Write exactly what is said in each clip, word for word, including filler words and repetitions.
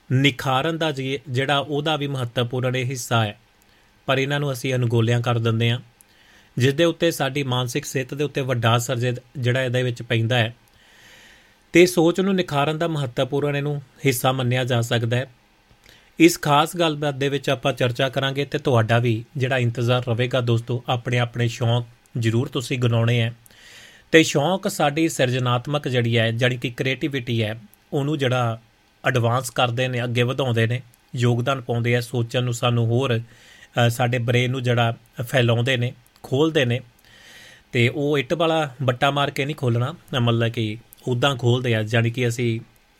ਨਿਖਾਰਨ ਦਾ ਜੀ ਜਿਹੜਾ ਉਹਦਾ ਵੀ ਮਹੱਤਵਪੂਰਨ ਇਹ ਹਿੱਸਾ ਹੈ, ਪਰ ਇਹਨਾਂ ਨੂੰ ਅਸੀਂ ਅਣਗੌਲਿਆਂ ਕਰ ਦਿੰਦੇ ਹਾਂ, ਜਿਸ ਦੇ ਉੱਤੇ ਸਾਡੀ ਮਾਨਸਿਕ ਸਿਹਤ ਦੇ ਉੱਤੇ ਵੱਡਾ ਅਸਰ ਜੇ ਜਿਹੜਾ ਇਹਦੇ ਵਿੱਚ ਪੈਂਦਾ ਹੈ। ਅਤੇ ਸੋਚ ਨੂੰ ਨਿਖਾਰਨ ਦਾ ਮਹੱਤਵਪੂਰਨ ਇਹਨੂੰ ਹਿੱਸਾ ਮੰਨਿਆ ਜਾ ਸਕਦਾ ਹੈ। ਇਸ ਖਾਸ ਗੱਲਬਾਤ ਦੇ ਵਿੱਚ ਆਪਾਂ ਚਰਚਾ ਕਰਾਂਗੇ ਅਤੇ ਤੁਹਾਡਾ ਵੀ ਜਿਹੜਾ ਇੰਤਜ਼ਾਰ ਰਹੇਗਾ ਦੋਸਤੋ, ਆਪਣੇ ਆਪਣੇ ਸ਼ੌਂਕ ਜ਼ਰੂਰ ਤੁਸੀਂ ਗਨਾਉਣੇ ਹੈ। ਅਤੇ ਸ਼ੌਂਕ ਸਾਡੀ ਸਿਰਜਣਾਤਮਕ ਜਿਹੜੀ ਹੈ, ਜਾਣੀ ਕਿ ਕ੍ਰੀਏਟੀਵਿਟੀ ਹੈ, ਉਹਨੂੰ ਜਿਹੜਾ ਐਡਵਾਂਸ ਕਰਦੇ ਨੇ, ਅੱਗੇ ਵਧਾਉਂਦੇ ਨੇ, ਯੋਗਦਾਨ ਪਾਉਂਦੇ ਆ। ਸੋਚਣ ਨੂੰ ਸਾਨੂੰ ਹੋਰ ਸਾਡੇ ਬ੍ਰੇਨ ਨੂੰ ਜਿਹੜਾ ਫੈਲਾਉਂਦੇ ਨੇ, ਖੋਲ੍ਹਦੇ ਨੇ। ਅਤੇ ਉਹ ਇੱਟ ਵਾਲਾ ਬੱਟਾ ਮਾਰ ਕੇ ਨਹੀਂ ਖੋਲ੍ਹਣਾ, ਮਤਲਬ ਕਿ ਉੱਦਾਂ ਖੋਲ੍ਹਦੇ ਆ, ਜਾਣੀ ਕਿ ਅਸੀਂ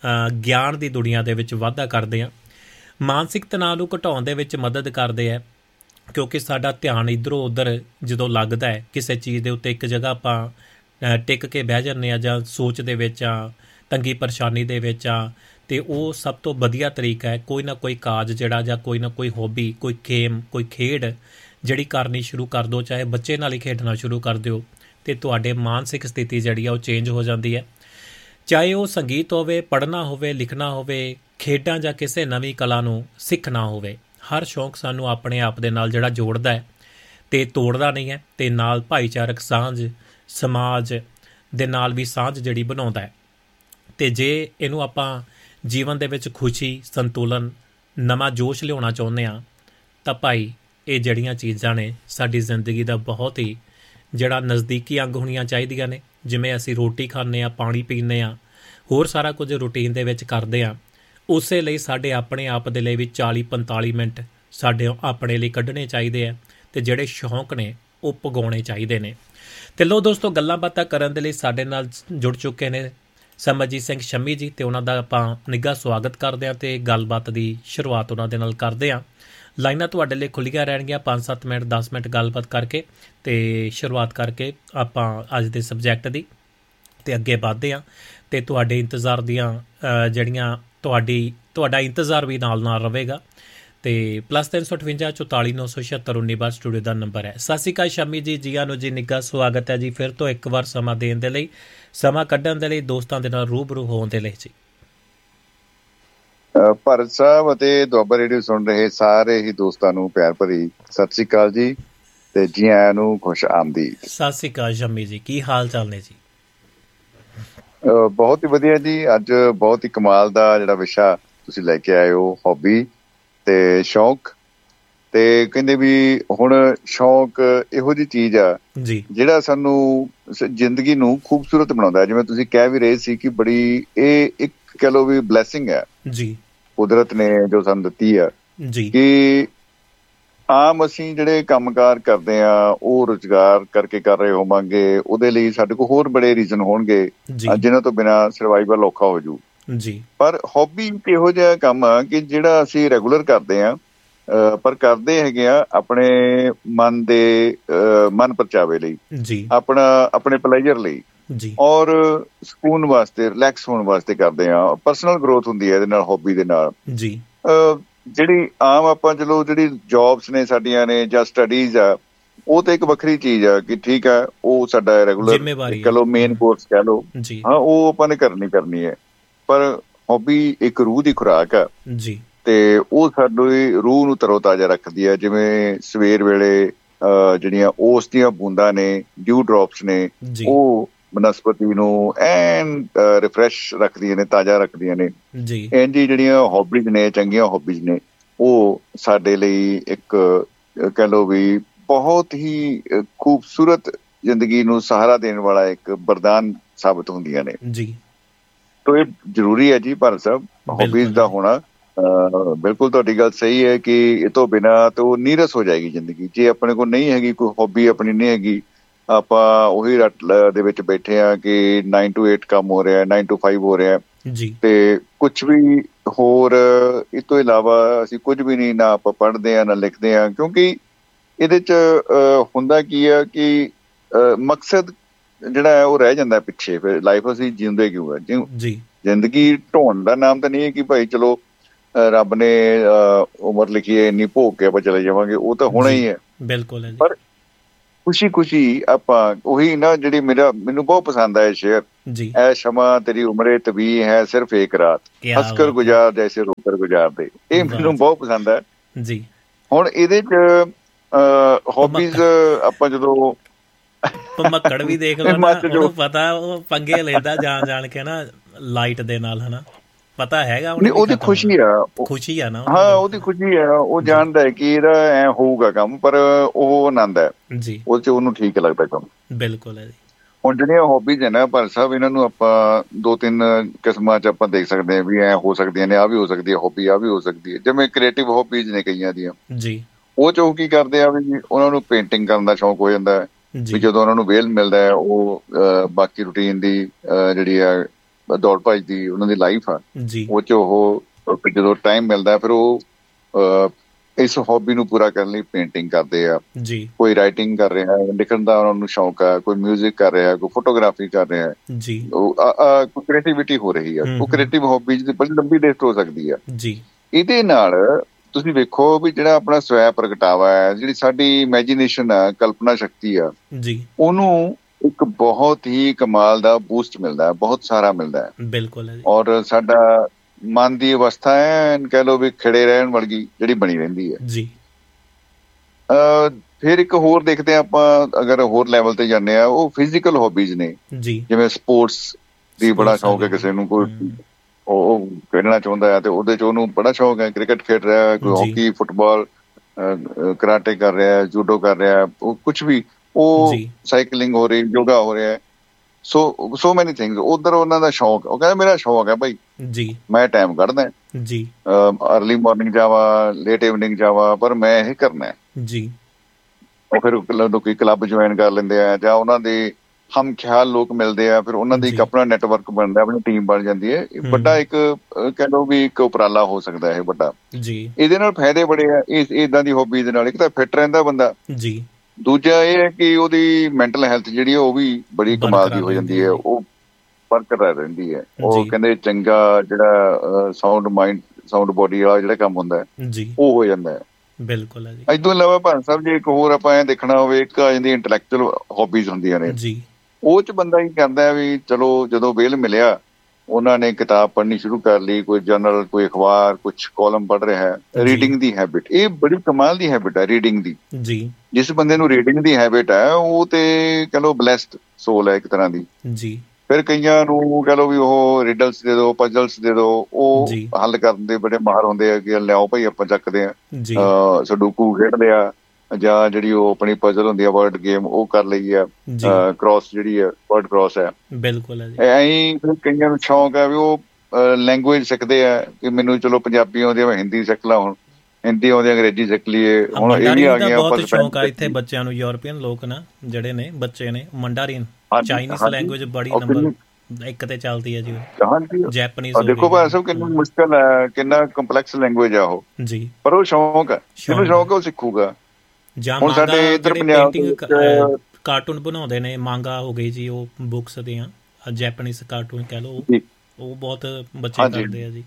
ਗਿਆਨ ਦੀ ਦੁਨੀਆ ਦੇ ਵਿੱਚ ਵਾਧਾ ਕਰਦੇ ਹਾਂ। ਮਾਨਸਿਕ ਤਣਾਅ ਨੂੰ ਘਟਾਉਣ ਦੇ ਵਿੱਚ ਮਦਦ ਕਰਦੇ ਹੈ, ਕਿਉਂਕਿ ਸਾਡਾ ਧਿਆਨ ਇੱਧਰੋਂ ਉੱਧਰ ਜਦੋਂ ਲੱਗਦਾ ਹੈ ਕਿਸੇ ਚੀਜ਼ ਦੇ ਉੱਤੇ, ਇੱਕ ਜਗ੍ਹਾ ਆਪਾਂ ਟਿਕ ਕੇ ਬਹਿ ਜਾਂਦੇ ਹਾਂ ਜਾਂ ਸੋਚ ਦੇ ਵਿੱਚ ਆ, ਤੰਗੀ ਪਰੇਸ਼ਾਨੀ ਦੇ ਵਿੱਚ ਆ, ਅਤੇ ਉਹ ਸਭ ਤੋਂ ਵਧੀਆ ਤਰੀਕਾ ਹੈ ਕੋਈ ਨਾ ਕੋਈ ਕਾਜ ਜਿਹੜਾ, ਜਾਂ ਕੋਈ ਨਾ ਕੋਈ ਹੌਬੀ, ਕੋਈ ਗੇਮ, ਕੋਈ ਖੇਡ ਜਿਹੜੀ ਕਰਨੀ ਸ਼ੁਰੂ ਕਰ ਦਿਓ। ਚਾਹੇ ਬੱਚੇ ਨਾਲ ਹੀ ਖੇਡਣਾ ਸ਼ੁਰੂ ਕਰ ਦਿਓ, ਅਤੇ ਤੁਹਾਡੇ ਮਾਨਸਿਕ ਸਥਿਤੀ ਜਿਹੜੀ ਆ ਉਹ ਚੇਂਜ ਹੋ ਜਾਂਦੀ ਹੈ। ਚਾਹੇ ਉਹ ਸੰਗੀਤ ਹੋਵੇ, ਪੜ੍ਹਨਾ ਹੋਵੇ, ਲਿਖਣਾ ਹੋਵੇ, ਖੇਡਾਂ ਜਾਂ ਕਿਸੇ ਨਵੀਂ ਕਲਾ ਨੂੰ ਸਿੱਖਣਾ ਹੋਵੇ। ਹਰ ਸ਼ੌਂਕ ਸਾਨੂੰ ਆਪਣੇ ਆਪ ਦੇ ਨਾਲ ਜਿਹੜਾ ਜੋੜਦਾ ਹੈ ਅਤੇ ਤੋੜਦਾ ਨਹੀਂ ਹੈ, ਅਤੇ ਨਾਲ ਭਾਈਚਾਰਕ ਸਾਂਝ, ਸਮਾਜ ਦੇ ਨਾਲ ਵੀ ਸਾਂਝ ਜਿਹੜੀ ਬਣਾਉਂਦਾ ਹੈ। ਅਤੇ ਜੇ ਇਹਨੂੰ ਆਪਾਂ ਜੀਵਨ ਦੇ ਵਿੱਚ ਖੁਸ਼ੀ, ਸੰਤੁਲਨ, ਨਵਾਂ ਜੋਸ਼ ਲਿਆਉਣਾ ਚਾਹੁੰਦੇ ਹਾਂ, ਤਾਂ ਭਾਈ ਇਹ ਜਿਹੜੀਆਂ ਚੀਜ਼ਾਂ ਨੇ ਸਾਡੀ ਜ਼ਿੰਦਗੀ ਦਾ ਬਹੁਤ ਹੀ ਜਿਹੜਾ ਨਜ਼ਦੀਕੀ ਅੰਗ ਹੋਣੀਆਂ ਚਾਹੀਦੀਆਂ ਨੇ। ਜਿਵੇਂ ਅਸੀਂ ਰੋਟੀ ਖਾਂਦੇ ਹਾਂ, ਪਾਣੀ ਪੀਂਦੇ ਹਾਂ, ਹੋਰ ਸਾਰਾ ਕੁਝ ਰੂਟੀਨ ਦੇ ਵਿੱਚ ਕਰਦੇ ਹਾਂ, ਉਸੇ ਲਈ ਸਾਡੇ ਆਪਣੇ ਆਪ ਦੇ ਲਈ ਵੀ ਚਾਲੀ ਪੰਤਾਲੀ ਮਿੰਟ ਸਾਡੇ ਆਪਣੇ ਲਈ ਕੱਢਣੇ ਚਾਹੀਦੇ ਆ, ਅਤੇ ਜਿਹੜੇ ਸ਼ੌਂਕ ਨੇ ਉਹ ਪਗਾਉਣੇ ਚਾਹੀਦੇ ਨੇ। ਅਤੇ ਲਓ ਦੋਸਤੋ, ਗੱਲਾਂ ਬਾਤਾਂ ਕਰਨ ਦੇ ਲਈ ਸਾਡੇ ਨਾਲ ਜੁੜ ਚੁੱਕੇ ਨੇ ਸਿਮਰਜੀਤ ਸਿੰਘ ਸ਼ੰਮੀ ਜੀ, ਅਤੇ ਉਹਨਾਂ ਦਾ ਆਪਾਂ ਨਿੱਘਾ ਸਵਾਗਤ ਕਰਦੇ ਹਾਂ ਅਤੇ ਗੱਲਬਾਤ ਦੀ ਸ਼ੁਰੂਆਤ ਉਹਨਾਂ ਦੇ ਨਾਲ ਕਰਦੇ ਹਾਂ। ਲਾਈਨਾਂ ਤੁਹਾਡੇ ਲਈ ਖੁੱਲ੍ਹੀਆਂ ਰਹਿਣਗੀਆਂ, ਪੰਜ ਸੱਤ ਮਿੰਟ ਦਸ ਮਿੰਟ ਗੱਲਬਾਤ ਕਰਕੇ ਅਤੇ ਸ਼ੁਰੂਆਤ ਕਰਕੇ ਆਪਾਂ ਅੱਜ ਦੇ ਸਬਜੈਕਟ ਦੀ, ਅਤੇ ਅੱਗੇ ਵੱਧਦੇ ਹਾਂ। ਅਤੇ ਤੁਹਾਡੇ ਇੰਤਜ਼ਾਰ ਦੀਆਂ ਜਿਹੜੀਆਂ ਤੁਹਾਡੀ ਤੁਹਾਡਾ ਇੰਤਜ਼ਾਰ ਵੀ ਨਾਲ ਨਾਲ ਰਹੇਗਾ। ਅਤੇ ਪਲੱਸ ਤਿੰਨ ਸੌ ਅਠਵੰਜਾ ਚੁਤਾਲੀ ਨੌ ਸੌ ਛਿਹੱਤਰ ਉੱਨੀ ਬਾਰ ਸਟੂਡੀਓ ਦਾ ਨੰਬਰ ਹੈ। ਸਤਿ ਸ਼੍ਰੀ ਅਕਾਲ ਸ਼ੰਮੀ ਜੀ, ਜੀਆਂ ਨੂੰ ਜੀ, ਨਿੱਘਾ ਸਵਾਗਤ ਹੈ ਜੀ ਫਿਰ ਤੋਂ ਇੱਕ ਵਾਰ ਸਮਾਂ ਦੇਣ ਦੇ ਲਈ, ਸਮਾਂ ਕੱਢਣ ਦੇ ਲਈ, ਦੋਸਤਾਂ ਦੇ ਨਾਲ ਰੂਬਰੂ ਹੋਣ ਦੇ ਲਈ ਜੀ। ਭਾਰਤ ਸਾਹਿਬ ਅਤੇ ਦੁਆਬਾ ਰੇਡੀਓ ਸੁਣ ਰਹੇ ਸਾਰੇ ਹੀ ਦੋਸਤਾਂ ਨੂੰ ਪਿਆਰ ਭਰੀ ਸਤਿ ਸ਼੍ਰੀ ਅਕਾਲ ਜੀ, ਤੇ ਜੀ ਆਇਆਂ ਨੂੰ ਖੁਸ਼ ਆਮਦੀਦ। ਸਤਿ ਸ਼੍ਰੀ ਅਕਾਲ ਸ਼ੰਮੀ ਜੀ, ਕੀ ਹਾਲ ਚਾਲ ਨੇ ਜੀ? ਬਹੁਤ ਹੀ ਵਧੀਆ ਜੀ। ਅੱਜ ਬਹੁਤ ਹੀ ਕਮਾਲ ਦਾ ਜਿਹੜਾ ਵਿਸ਼ਾ ਤੁਸੀਂ ਲੈ ਕੇ ਆਏ ਹੋ, ਹੌਬੀ ਤੇ ਸ਼ੌਂਕ। ਤੇ ਕਹਿੰਦੇ ਵੀ ਹੁਣ ਸ਼ੌਂਕ ਇਹੋ ਜਿਹੀ ਚੀਜ਼ ਆ ਜੀ ਜਿਹੜਾ ਸਾਨੂੰ ਜ਼ਿੰਦਗੀ ਨੂੰ ਖੂਬਸੂਰਤ ਬਣਾਉਂਦਾ। ਜਿਵੇਂ ਤੁਸੀਂ ਕਹਿ ਵੀ ਰਹੇ ਸੀ ਕਿ ਬੜੀ ਇਹ ਇੱਕ ਕਹਿ ਲਓ ਵੀ ਬਲੈਸਿੰਗ ਹੈ ਜੀ, ਕੁਦਰਤ ਨੇ ਜੋ ਸਾਨੂੰ ਦਿੱਤੀ ਆ, ਜੀ ਕਿ ਆਮ ਅਸੀਂ ਜਿਹੜੇ ਕੰਮਕਾਰ ਕਰਦੇ ਆ ਉਹ ਰੁਜ਼ਗਾਰ ਕਰਕੇ ਕਰ ਰਹੇ ਹੋਵਾਂਗੇ, ਉਹਦੇ ਲਈ ਸਾਡੇ ਕੋਲ ਹੋਰ ਬੜੇ ਰੀਜ਼ਨ ਹੋਣਗੇ ਜਿਹਨਾਂ ਤੋਂ ਬਿਨਾਂ ਸਰਵਾਈਵਲ ਔਖਾ ਹੋ ਜੂ ਜੀ। ਪਰ ਹੌਬੀ ਇੱਕ ਇਹੋ ਜਿਹਾ ਕੰਮ ਆ ਕਿ ਜਿਹੜਾ ਅਸੀਂ ਰੈਗੂਲਰ ਕਰਦੇ ਆ, ਪਰ ਕਰਦੇ ਹੈਗੇ ਆ ਆਪਣੇ ਮਨ ਦੇ ਮਨ ਪਰਚਾਵੇ ਲਈ, ਜੀ ਆਪਣਾ ਆਪਣੇ ਪਲੇਜਰ ਲਈ, ਜੀ ਔਰ ਸਕੂਨ ਵਾਸਤੇ, ਰਿਲੈਕਸ ਹੋਣ ਵਾਸਤੇ ਕਰਦੇ ਆ। ਪਰਸਨਲ ਗਰੋਥ ਹੁੰਦੀ ਹੈ ਇਹਦੇ ਨਾਲ, ਹੌਬੀ ਦੇ ਨਾਲ ਜੀ। ਜਿਹੜੀ ਆਮ ਆਪਾਂ ਚਲੋ ਜਿਹੜੀ ਜੋਬਸ ਨੇ ਸਾਡੀਆਂ ਨੇ ਜਾਂ ਸਟੱਡੀਜ਼ ਆ, ਉਹ ਤਾਂ ਇੱਕ ਵੱਖਰੀ ਚੀਜ਼ ਆ ਕਿ ਠੀਕ ਆ, ਉਹ ਸਾਡਾ ਰੈਗੂਲਰ ਕਹਿ ਲਓ, ਮੇਨ ਕੋਰਸ ਕਹਿ ਲਓ, ਹਾਂ ਉਹ ਆਪਾਂ ਨੇ ਕਰਨੀ ਕਰਨੀ ਹੈ। ਪਰ ਹੌਬੀ ਇੱਕ ਰੂਹ ਦੀ ਖੁਰਾਕ ਆ ਜੀ, ਤੇ ਉਹ ਸਾਡੀ ਰੂਹ ਨੂੰ ਤਰੋ ਤਾਜ਼ਾ ਰੱਖਦੀ ਹੈ। ਜਿਵੇਂ ਸਵੇਰ ਵੇਲੇ ਜਿਹੜੀਆਂ ਓਸ ਦੀਆਂ ਬੂੰਦਾਂ ਨੇ, ਡਿਊ ਡ੍ਰੌਪਸ ਨੇ, ਉਹ ਬਨਸਪਤੀ ਨੂੰ ਐਨ ਰਿਫਰੈਸ਼ ਰੱਖਦੀਆਂ ਨੇ, ਤਾਜ਼ਾ ਰੱਖਦੀਆਂ ਨੇ। ਇੰਝ ਜਿਹੜੀਆਂ ਹੌਬੀਜ਼ ਨੇ, ਚੰਗੀਆਂ ਹੌਬੀਜ਼ ਨੇ, ਉਹ ਸਾਡੇ ਲਈ ਇੱਕ ਕਹਿ ਲਓ ਵੀ ਬਹੁਤ ਹੀ ਖੂਬਸੂਰਤ ਜ਼ਿੰਦਗੀ ਨੂੰ ਸਹਾਰਾ ਦੇਣ ਵਾਲਾ ਇੱਕ ਵਰਦਾਨ ਸਾਬਤ ਹੁੰਦੀਆਂ ਨੇ ਜੀ। ਤੋ ਇਹ ਜ਼ਰੂਰੀ ਹੈ ਜੀ ਭਾਰਤ ਸਾਹਿਬ, ਹੌਬੀਜ਼ ਦਾ ਹੋਣਾ। ਬਿਲਕੁਲ ਤੁਹਾਡੀ ਗੱਲ ਸਹੀ ਹੈ ਕਿ ਇਹ ਤੋਂ ਬਿਨਾਂ ਤਾਂ ਉਹ ਨੀਰਸ ਹੋ ਜਾਏਗੀ ਜ਼ਿੰਦਗੀ। ਜੇ ਆਪਣੇ ਕੋਲ ਨਹੀਂ ਹੈਗੀ ਕੋਈ ਹੌਬੀ, ਆਪਣੀ ਨਹੀਂ ਹੈਗੀ, ਆਪਾਂ ਉਹੀ ਰੱਟ ਦੇ ਵਿੱਚ ਬੈਠੇ ਆ ਕਿ ਨਾਈਨ ਟੂ ਏਟ ਕੰਮ ਹੋ ਰਿਹਾ, ਨਾਈਨ ਟੂ ਫਾਈਵ ਹੋ ਰਿਹਾ ਜੀ, ਤੇ ਕੁਛ ਵੀ ਹੋਰ ਇਸ ਤੋਂ ਇਲਾਵਾ ਅਸੀਂ ਕੁਝ ਵੀ ਨਹੀਂ, ਨਾ ਆਪਾਂ ਪੜ੍ਹਦੇ ਹਾਂ ਨਾ ਲਿਖਦੇ ਹਾਂ। ਕਿਉਂਕਿ ਇਹਦੇ 'ਚ ਹੁੰਦਾ ਕੀ ਆ ਕਿ ਮਕਸਦ ਜਿਹੜਾ ਹੈ ਉਹ ਰਹਿ ਜਾਂਦਾ ਪਿੱਛੇ। ਫਿਰ ਲਾਈਫ ਅਸੀਂ ਜਿਉਂਦੇ ਕਿਉਂ ਆ ਜੀ? ਜ਼ਿੰਦਗੀ ਢੋਣ ਦਾ ਨਾਮ ਤਾਂ ਨਹੀਂ ਹੈ ਕਿ ਭਾਈ ਚਲੋ ਰੱਬ ਨੇ ਉਮਰ ਲਿਖੀ ਹੈ ਇੰਨੀ ਭੋਗ ਕੇ ਆਪਾਂ ਚਲੇ ਜਾਵਾਂਗੇ, ਉਹ ਤਾਂ ਹੋਣਾ ਹੀ ਹੈ। ਬਿਲਕੁਲ। ਪਰ ਖੁਸ਼ੀ ਖੁਸ਼ੀ ਆਪਾਂ ਉਹੀ ਨਾ ਜਿਹੜੀ ਮੇਰਾ ਮੈਨੂੰ ਬਹੁਤ ਪਸੰਦ ਆਇਆ ਸ਼ੇਅਰ, ਐ ਸ਼ਮਾ ਤੇਰੀ ਉਮਰੇ ਤਬੀ ਹੈ ਸਿਰਫ ਏਕ ਰਾਤ, ਹੱਸ ਕਰ ਗੁਜ਼ਾਰ ਜੈਸੇ ਰੋ ਕਰ ਗੁਜ਼ਾਰਦੇ। ਇਹ ਮੈਨੂੰ ਬਹੁਤ ਪਸੰਦ ਹੈ ਜੀ। ਹੁਣ ਇਹਦੇ ਚ ਹੌਬੀਜ਼ ਆਪਾਂ ਜਦੋਂ ਭਮੱਕੜ ਵੀ ਦੇਖ ਲਓ ਨਾ, ਉਹਨੂੰ ਪਤਾ ਉਹ ਪੰਗੇ ਲੈਂਦਾ ਜਾਣ ਜਾਣ ਕੇ ਨਾ ਲਾਈਟ ਦੇ ਨਾਲ, ਹਨਾ, ਪਤਾ ਹੈਗਾ ਉਹਦੀ ਖੁਸ਼ੀ ਆ, ਖੁਸ਼ੀ ਆ ਨਾ, ਹਾਂ ਉਹਦੀ ਖੁਸ਼ੀ ਆ, ਉਹ ਜਾਣਦਾ ਹੈ ਕਿ ਇਹਦਾ ਐ ਹੋਊਗਾ ਕੰਮ, ਪਰ ਉਹ ਆਨੰਦ ਹੈ ਜੀ, ਉਹ ਚ ਉਹਨੂੰ ਠੀਕ ਲੱਗਦਾ ਕੰਮ। ਬਿਲਕੁਲ ਹੈ ਜੀ। ਹੁਣ ਜਿਹੜੀਆਂ ਹੌਬੀਜ਼ ਹੈ ਨਾ ਭਾਰਤ ਸਾਹਿਬ, ਇਹਨਾਂ ਨੂੰ ਆਪਾਂ ਦੋ ਤਿੰਨ ਕਿਸਮਾਂ ਚ ਆਪਾਂ ਦੇਖ ਸਕਦੇ ਹਾਂ ਵੀ ਐ ਹੋ ਸਕਦੀਆਂ ਨੇ, ਆਹ ਵੀ ਹੋ ਸਕਦੀ ਹੈ ਹੌਬੀ, ਆਹ ਵੀ ਹੋ ਸਕਦੀ ਹੈ। ਜਿਵੇਂ ਕ੍ਰੀਏਟਿਵ ਹੌਬੀਜ਼ ਨੇ ਕਈਆਂ ਦੀਆਂ ਜੀ, ਉਹ ਚ ਉਹ ਕੀ ਕਰਦੇ ਆ ਵੀ ਉਹਨਾਂ ਨੂੰ ਪੇਂਟਿੰਗ ਕਰਨ ਦਾ ਸ਼ੌਂਕ ਹੋ ਜਾਂਦਾ ਹੈ ਵੀ ਜਦੋਂ ਉਹਨਾਂ ਨੂੰ ਵਿਹਲ ਮਿਲਦਾ ਹੈ, ਉਹ ਬਾਕੀ ਰੂਟੀਨ ਦੀ ਜਿਹੜੀ ਆ ਦੌੜ ਭੱਜ ਦੀ ਉਹਨਾਂ ਦੀ ਲਾਈਫ ਆ, ਉਹ ਚ ਉਹ ਜਦੋਂ ਟਾਈਮ ਮਿਲਦਾ ਫਿਰ ਉਹ ਇਸ ਹੌਬੀ ਨੂੰ ਪੂਰਾ ਕਰਨ ਲਈ ਪੇਂਟਿੰਗ ਕਰਦੇ ਆ ਜੀ, ਕੋਈ ਰਾਈਟਿੰਗ ਕਰ ਰਿਹਾ, ਲਿਖਣ ਦਾ ਉਹਨਾਂ ਨੂੰ ਸ਼ੌਂਕ ਆ, ਕੋਈ ਮਿਊਜ਼ਿਕ ਕਰ ਰਿਹਾ, ਕੋਈ ਫੋਟੋਗ੍ਰਾਫੀ ਕਰ ਰਿਹਾ ਜੀ, ਕੋਈ ਕ੍ਰੀਏਟੀਵਿਟੀ ਹੋ ਰਹੀ ਆ। ਉਹ ਕ੍ਰੀਏਟਿਵ ਹੌਬੀਜ਼ ਦੀ ਬੜੀ ਲੰਬੀ ਲਿਸਟ ਹੋ ਸਕਦੀ ਆ ਜੀ। ਇਹਦੇ ਨਾਲ ਤੁਸੀਂ ਵੇਖੋ ਵੀ ਜਿਹੜਾ ਆਪਣਾ ਸਵੈ ਪ੍ਰਗਟਾਵਾ ਹੈ, ਜਿਹੜੀ ਸਾਡੀ ਇਮੈਜੀਨੇਸ਼ਨ ਆ, ਕਲਪਨਾ ਸ਼ਕਤੀ ਆ ਜੀ, ਉਹਨੂੰ ਇੱਕ ਬਹੁਤ ਹੀ ਕਮਾਲ ਦਾ ਬੂਸਟ ਮਿਲਦਾ ਹੈ, ਬਹੁਤ ਸਾਰਾ ਮਿਲਦਾ ਹੈ। ਬਿਲਕੁਲ। ਔਰ ਸਾਡਾ ਮਨ ਦੀ ਅਵਸਥਾ ਹੈ ਕਹਿ ਲਓ ਵੀ ਖਿੜੇ ਰਹਿਣ ਵਾਲੀ ਜਿਹੜੀ ਬਣੀ ਰਹਿੰਦੀ ਹੈ ਜੀ। ਫਿਰ ਇੱਕ ਹੋਰ ਦੇਖਦੇ ਹਾਂ ਆਪਾਂ, ਅਗਰ ਹੋਰ ਲੈਵਲ ਤੇ ਜਾਂਦੇ ਆ, ਉਹ ਫਿਜ਼ੀਕਲ ਹੌਬੀਜ਼ ਨੇ ਜੀ, ਜਿਵੇਂ ਸਪੋਰਟਸ ਦੀ ਬੜਾ ਸ਼ੌਂਕ ਹੈ ਕਿਸੇ ਨੂੰ, ਕੋਈ ਉਹ ਖੇਡਣਾ ਚਾਹੁੰਦਾ ਹੈ ਤੇ ਉਹਦੇ ਚ ਉਹਨੂੰ ਬੜਾ ਸ਼ੌਂਕ ਹੈ, ਕ੍ਰਿਕਟ ਖੇਡ ਰਿਹਾ, ਕੋਈ ਹਾਕੀ, ਫੁੱਟਬਾਲ, ਕਰਾਟੇ ਕਰ ਰਿਹਾ, ਜੂਡੋ ਕਰ ਰਿਹਾ, ਉਹ ਕੁਛ ਵੀ, ਉਹ ਸਾਈਕਲਿੰਗ ਹੋ ਰਹੀ, ਯੋਗਾ ਹੋ ਰਿਹਾ, ਸੋ ਸੋ ਮੈਨੀ ਥਿੰਗਸ। ਉਧਰ ਉਹਨਾਂ ਦਾ ਸ਼ੌਂਕ, ਉਹ ਕਹਿੰਦਾ ਮੇਰਾ ਸ਼ੌਂਕ ਹੈ ਭਾਈ ਜੀ, ਮੈਂ ਟਾਈਮ ਕੱਢਦਾ ਜੀ, ਅਰਲੀ ਮਾਰਨਿੰਗ ਜਾਵਾਂ, ਲੇਟ ਇਵਨਿੰਗ ਜਾਵਾਂ, ਪਰ ਮੈਂ ਇਹ ਕਰਨਾ ਜੀ। ਉਹ ਫਿਰ ਲੋਕੀ ਕਲੱਬ ਜੁਆਇਨ ਕਰ ਲੈਂਦੇ ਆ, ਜਾਂ ਉਹਨਾਂ ਦੇ ਹਮ ਖਿਆਲ ਲੋਕ ਮਿਲਦੇ ਆ, ਫਿਰ ਉਹਨਾਂ ਦੀ ਇੱਕ ਆਪਣਾ ਨੈਟਵਰਕ ਬਣਦਾ, ਆਪਣੀ ਟੀਮ ਬਣ ਜਾਂਦੀ ਹੈ। ਵੱਡਾ ਇੱਕ ਕਹਿ ਲਓ ਵੀ ਇੱਕ ਉਪਰਾਲਾ ਹੋ ਸਕਦਾ ਹੈ ਵੱਡਾ ਜੀ। ਇਹਦੇ ਨਾਲ ਫਾਇਦੇ ਬੜੇ ਆ ਇਸ ਏਦਾਂ ਦੀ ਹੌਬੀ ਦੇ ਨਾਲ। ਇੱਕ ਤਾਂ ਫਿੱਟ ਰਹਿੰਦਾ ਬੰਦਾ ਜੀ, ਦੂਜਾ ਇਹ ਹੈ ਕਿ ਉਹਦੀ ਮੈਂਟਲ ਹੈਲਥ ਜਿਹੜੀ ਉਹ ਵੀ ਬੜੀ ਕਮਾਲ ਦੀ ਹੋ ਜਾਂਦੀ ਹੈ, ਉਹ ਬਰਕਰਾਰ ਰਹਿੰਦੀ ਹੈ। ਉਹ ਕਹਿੰਦੇ ਚੰਗਾ ਜਿਹੜਾ ਸਾਊਂਡ ਮਾਈਂਡ, ਸਾਊਂਡ ਬੋਡੀ ਵਾਲਾ ਜਿਹੜਾ ਕੰਮ ਹੁੰਦਾ ਹੈ ਜੀ, ਉਹ ਹੋ ਜਾਂਦਾ ਹੈ। ਬਿਲਕੁਲ। ਇਸ ਤੋਂ ਇਲਾਵਾ ਭਾਰਤ ਸਾਹਿਬ ਜੇ ਇੱਕ ਹੋਰ ਆਪਾਂ ਐਂ ਦੇਖਣਾ ਹੋਵੇ, ਇੱਕ ਆ ਜਾਂਦੀ ਇੰਟੈਲੈਕਚੁਅਲ ਹੌਬੀਜ਼ ਹੁੰਦੀਆਂ ਨੇ ਜੀ, ਉਹ ਚ ਬੰਦਾ ਕੀ ਕਰਦਾ ਵੀ ਚਲੋ ਜਦੋਂ ਵਿਹਲ ਮਿਲਿਆ ਉਹਨਾਂ ਨੇ ਕਿਤਾਬ ਪੜ੍ਹਨੀ ਸ਼ੁਰੂ ਕਰ ਲਈ, ਕੋਈ ਜਰਨਲ, ਕੋਈ ਅਖਬਾਰ, ਕੁਛ ਕਾਲਮ ਪੜ੍ਹ ਰਿਹਾ ਹੈ। ਰੀਡਿੰਗ ਦੀ ਹੈਬਿਟ, ਇਹ ਬੜੀ ਕਮਾਲ ਦੀ ਹੈਬਿਟ ਹੈ ਰੀਡਿੰਗ ਦੀ ਜੀ। ਜਿਸ ਬੰਦੇ ਨੂੰ ਰੀਡਿੰਗ ਦੀ ਹੈਬਿਟ ਹੈ ਉਹ ਤੇ ਕਹਿ ਲਓ ਬਲੈਸਡ ਸੋਲ ਹੈ ਇੱਕ ਤਰ੍ਹਾਂ ਦੀ ਜੀ। ਫਿਰ ਕਈਆਂ ਨੂੰ ਕਹਿ ਲਓ ਵੀ ਉਹ ਰਿਡਲਸ ਦੇ ਦਿਓ, ਪਜ਼ਲਸ ਦੇ ਦਿਓ, ਉਹ ਹੱਲ ਕਰਨ ਦੇ ਬੜੇ ਮਾਹਰ ਹੁੰਦੇ ਆ ਕਿ ਲਿਆਓ ਭਾਈ ਆਪਾਂ ਚੱਕਦੇ ਆ, ਸਡੂਕੂ ਖੇਡਦੇ ਆ, ਜਾਂ ਜਿਹੜੀ ਉਹ ਆਪਣੀ ਪਜ਼ਲ ਹੁੰਦੀ ਆ ਵਰਡ ਗੇਮ ਉਹ ਕਰ ਲਈ ਆ, ਕ੍ਰੋਸ ਜਿਹੜੀ ਹੈ ਵਰਡ ਕ੍ਰੋਸ ਹੈ। ਬਿਲਕੁਲ। ਐਂ ਕਈਆਂ ਨੂੰ ਸ਼ੌਂਕ ਹੈ ਵੀ ਉਹ ਲੈਂਗੁਏਜ ਸਿੱਖਦੇ ਆ ਕਿ ਮੈਨੂੰ ਚਲੋ ਪੰਜਾਬੀ ਆਉਂਦੀ ਆ, ਮੈਂ ਹਿੰਦੀ ਸਿੱਖ ਲਾ, ਹੁਣ ਹਿੰਦੀ ਆਉਂਦੀ, ਅੰਗਰੇਜ਼ੀ ਸਿੱਖ ਲਈਏ, ਹੁਣ ਇਹ ਵੀ ਆ ਗਈਆਂ। ਬਹੁਤ ਸ਼ੌਂਕ ਆ ਇੱਥੇ ਬੱਚਿਆਂ ਨੂੰ, ਯੂਰਪੀਅਨ ਲੋਕ ਨਾ ਜਿਹੜੇ ਨੇ ਬੱਚੇ ਨੇ, ਮੰਡਾਰੀਨ ਚਾਈਨੀਜ਼ ਲੈਂਗੁਏਜ ਬੜੀ ਨੰਬਰ ਇੱਕ ਤੇ ਚੱਲਦੀ ਹੈ ਜੀ, ਜੈਪਨੀਜ਼। ਦੇਖੋ ਭਾਈ ਸਾਹਿਬ ਕਿੰਨੀ ਮੁਸ਼ਕਿਲ ਹੈ, ਕਿੰਨਾ ਕੰਪਲੈਕਸ ਲੈਂਗੁਏਜ ਆ ਉਹ ਜੀ, ਪਰ ਉਹ ਸ਼ੌਂਕ ਹੈ, ਜਿਹਨੂੰ ਸ਼ੌਂਕ ਹੈ ਉਹ ਸਿੱਖੂਗਾ। ਹੁਣ ਸਾਡੇ ਇੱਧਰ ਪੰਜਾਬ ਕਾਰਟੂਨ ਬਣਾਉਂਦੇ ਨੇ, ਮਾਂਗਾ ਹੋ ਗਈ ਜੀ, ਉਹ ਬੁੱਕਸ ਦੀਆਂ ਜੈਪਨੀਜ਼ ਕਾਰਟੂਨ ਕਹਿ ਲਓ, ਉਹ ਬਹੁਤ ਬੱਚੇ ਕਰਦੇ ਆ ਜੀ।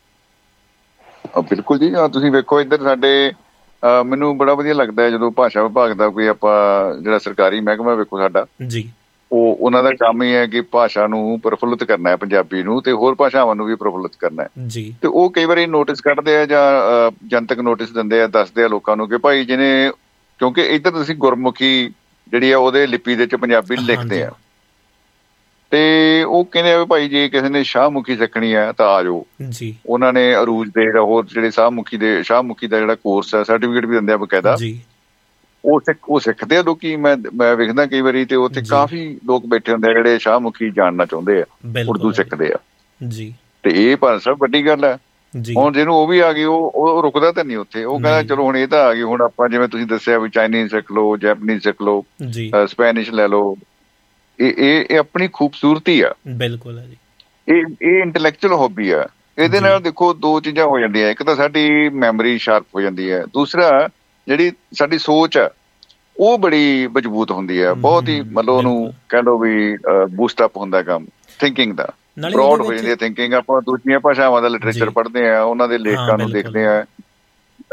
ਬਿਲਕੁਲ ਜੀ। ਤੁਸੀਂ ਵੇਖੋ ਇੱਧਰ ਸਾਡੇ, ਮੈਨੂੰ ਬੜਾ ਵਧੀਆ ਲੱਗਦਾ ਜਦੋਂ ਭਾਸ਼ਾ ਵਿਭਾਗ ਦਾ ਕੋਈ ਆਪਾਂ ਜਿਹੜਾ ਸਰਕਾਰੀ ਮਹਿਕਮਾ ਵੇਖੋ ਸਾਡਾ ਜੀ, ਉਹ ਉਹਨਾਂ ਦਾ ਕੰਮ ਹੀ ਹੈ ਕਿ ਭਾਸ਼ਾ ਨੂੰ ਪ੍ਰਫੁੱਲਿਤ ਕਰਨਾ ਹੈ, ਪੰਜਾਬੀ ਨੂੰ, ਤੇ ਹੋਰ ਭਾਸ਼ਾਵਾਂ ਨੂੰ ਵੀ ਪ੍ਰਫੁੱਲਿਤ ਕਰਨਾ ਹੈ ਜੀ। ਤੇ ਉਹ ਕਈ ਵਾਰੀ ਨੋਟਿਸ ਕੱਢਦੇ ਆ ਜਾਂ ਜਨਤਕ ਨੋਟਿਸ ਦਿੰਦੇ ਆ, ਦੱਸਦੇ ਆ ਲੋਕਾਂ ਨੂੰ ਕਿ ਭਾਈ ਜਿਹਨੇ, ਕਿਉਂਕਿ ਇੱਧਰ ਤੁਸੀਂ ਗੁਰਮੁਖੀ ਜਿਹੜੀ ਆ ਉਹਦੇ ਲਿਪੀ ਦੇ ਵਿੱਚ ਪੰਜਾਬੀ ਲਿਖਦੇ ਆ, ਤੇ ਉਹ ਕਹਿੰਦੇ ਆ ਵੀ ਭਾਈ ਜੇ ਕਿਸੇ ਨੇ ਸ਼ਾਹਮੁਖੀ ਸਿੱਖਣੀ ਹੈ ਤਾਂ ਆ ਜਾਓ ਜੀ। ਉਹਨਾਂ ਨੇ ਅਰੂਜ ਦੇ ਹੋਰ ਜਿਹੜੇ ਸ਼ਾਹਮੁਖੀ ਦੇ ਸ਼ਾਹਮੁਖੀ ਦਾ ਜਿਹੜਾ ਕੋਰਸ ਹੈ, ਸਰਟੀਫਿਕੇਟ ਵੀ ਦਿੰਦੇ ਆ ਬਕਾਇਦਾ, ਉਹ ਸਿੱਖ ਉਹ ਸਿੱਖਦੇ ਆ ਲੋਕੀ। ਮੈਂ ਮੈਂ ਵੇਖਦਾ ਕਈ ਵਾਰੀ ਤੇ ਉੱਥੇ ਕਾਫੀ ਲੋਕ ਬੈਠੇ ਹੁੰਦੇ ਆ ਜਿਹੜੇ ਸ਼ਾਹਮੁਖੀ ਜਾਣਨਾ ਚਾਹੁੰਦੇ ਆ, ਉਰਦੂ ਸਿੱਖਦੇ ਆ ਜੀ। ਤੇ ਇਹ ਭਾਰਤ ਸਾਹਿਬ ਵੱਡੀ ਗੱਲ ਹੈ। ਹੁਣ ਜਿਹਨੂੰ ਉਹ ਵੀ ਆ ਗਈ, ਉਹ ਉਹ ਰੁਕਦਾ ਤਾਂ ਨਹੀਂ ਉੱਥੇ, ਉਹ ਕਹਿੰਦਾ ਚਲੋ ਹੁਣ ਇਹ ਤਾਂ ਆ ਗਈ, ਹੁਣ ਆਪਾਂ ਜਿਵੇਂ ਤੁਸੀਂ ਦੱਸਿਆ ਵੀ ਚਾਈਨੀਜ਼ ਸਿੱਖ ਲਓ, ਜੈਪਨੀਜ਼ ਸਿੱਖ ਲਓ, ਸਪੈਨਿਸ਼ ਲੈ ਲਓ, ਇਹ ਇਹ ਆਪਣੀ ਖੂਬਸੂਰਤੀ ਆ। ਬਿਲਕੁਲ ਹੈ ਜੀ। ਇਹ ਇਹ ਇੰਟੈਲੈਕਚੁਅਲ ਹੌਬੀ ਆ। ਇਹਦੇ ਨਾਲ ਦੇਖੋ ਦੋ ਚੀਜ਼ਾਂ ਹੋ ਜਾਂਦੀਆਂ, ਇੱਕ ਤਾਂ ਸਾਡੀ ਮੈਮਰੀ ਸ਼ਾਰਪ ਹੋ ਜਾਂਦੀ ਹੈ, ਦੂਸਰਾ ਜਿਹੜੀ ਸਾਡੀ ਸੋਚ ਆ ਉਹ ਬੜੀ ਮਜ਼ਬੂਤ ਹੁੰਦੀ ਹੈ, ਬਹੁਤ ਹੀ ਮਤਲਬ ਉਹਨੂੰ ਕਹਿ ਲਓ ਵੀ ਬੂਸਟ ਅਪ ਹੁੰਦਾ ਕੰਮ, ਥਿੰਕਿੰਗ ਦਾ ਬਰੋਡ ਹੋ ਜਾਂਦੀ ਹੈ ਥਿੰਕਿੰਗ। ਆਪਾਂ ਦੂਜੀਆਂ ਭਾਸ਼ਾਵਾਂ ਦਾ ਲਿਟਰੇਚਰ ਪੜ੍ਹਦੇ ਆ, ਉਹਨਾਂ ਦੇ ਲੇਖਕਾਂ ਨੂੰ ਦੇਖਦੇ ਆ,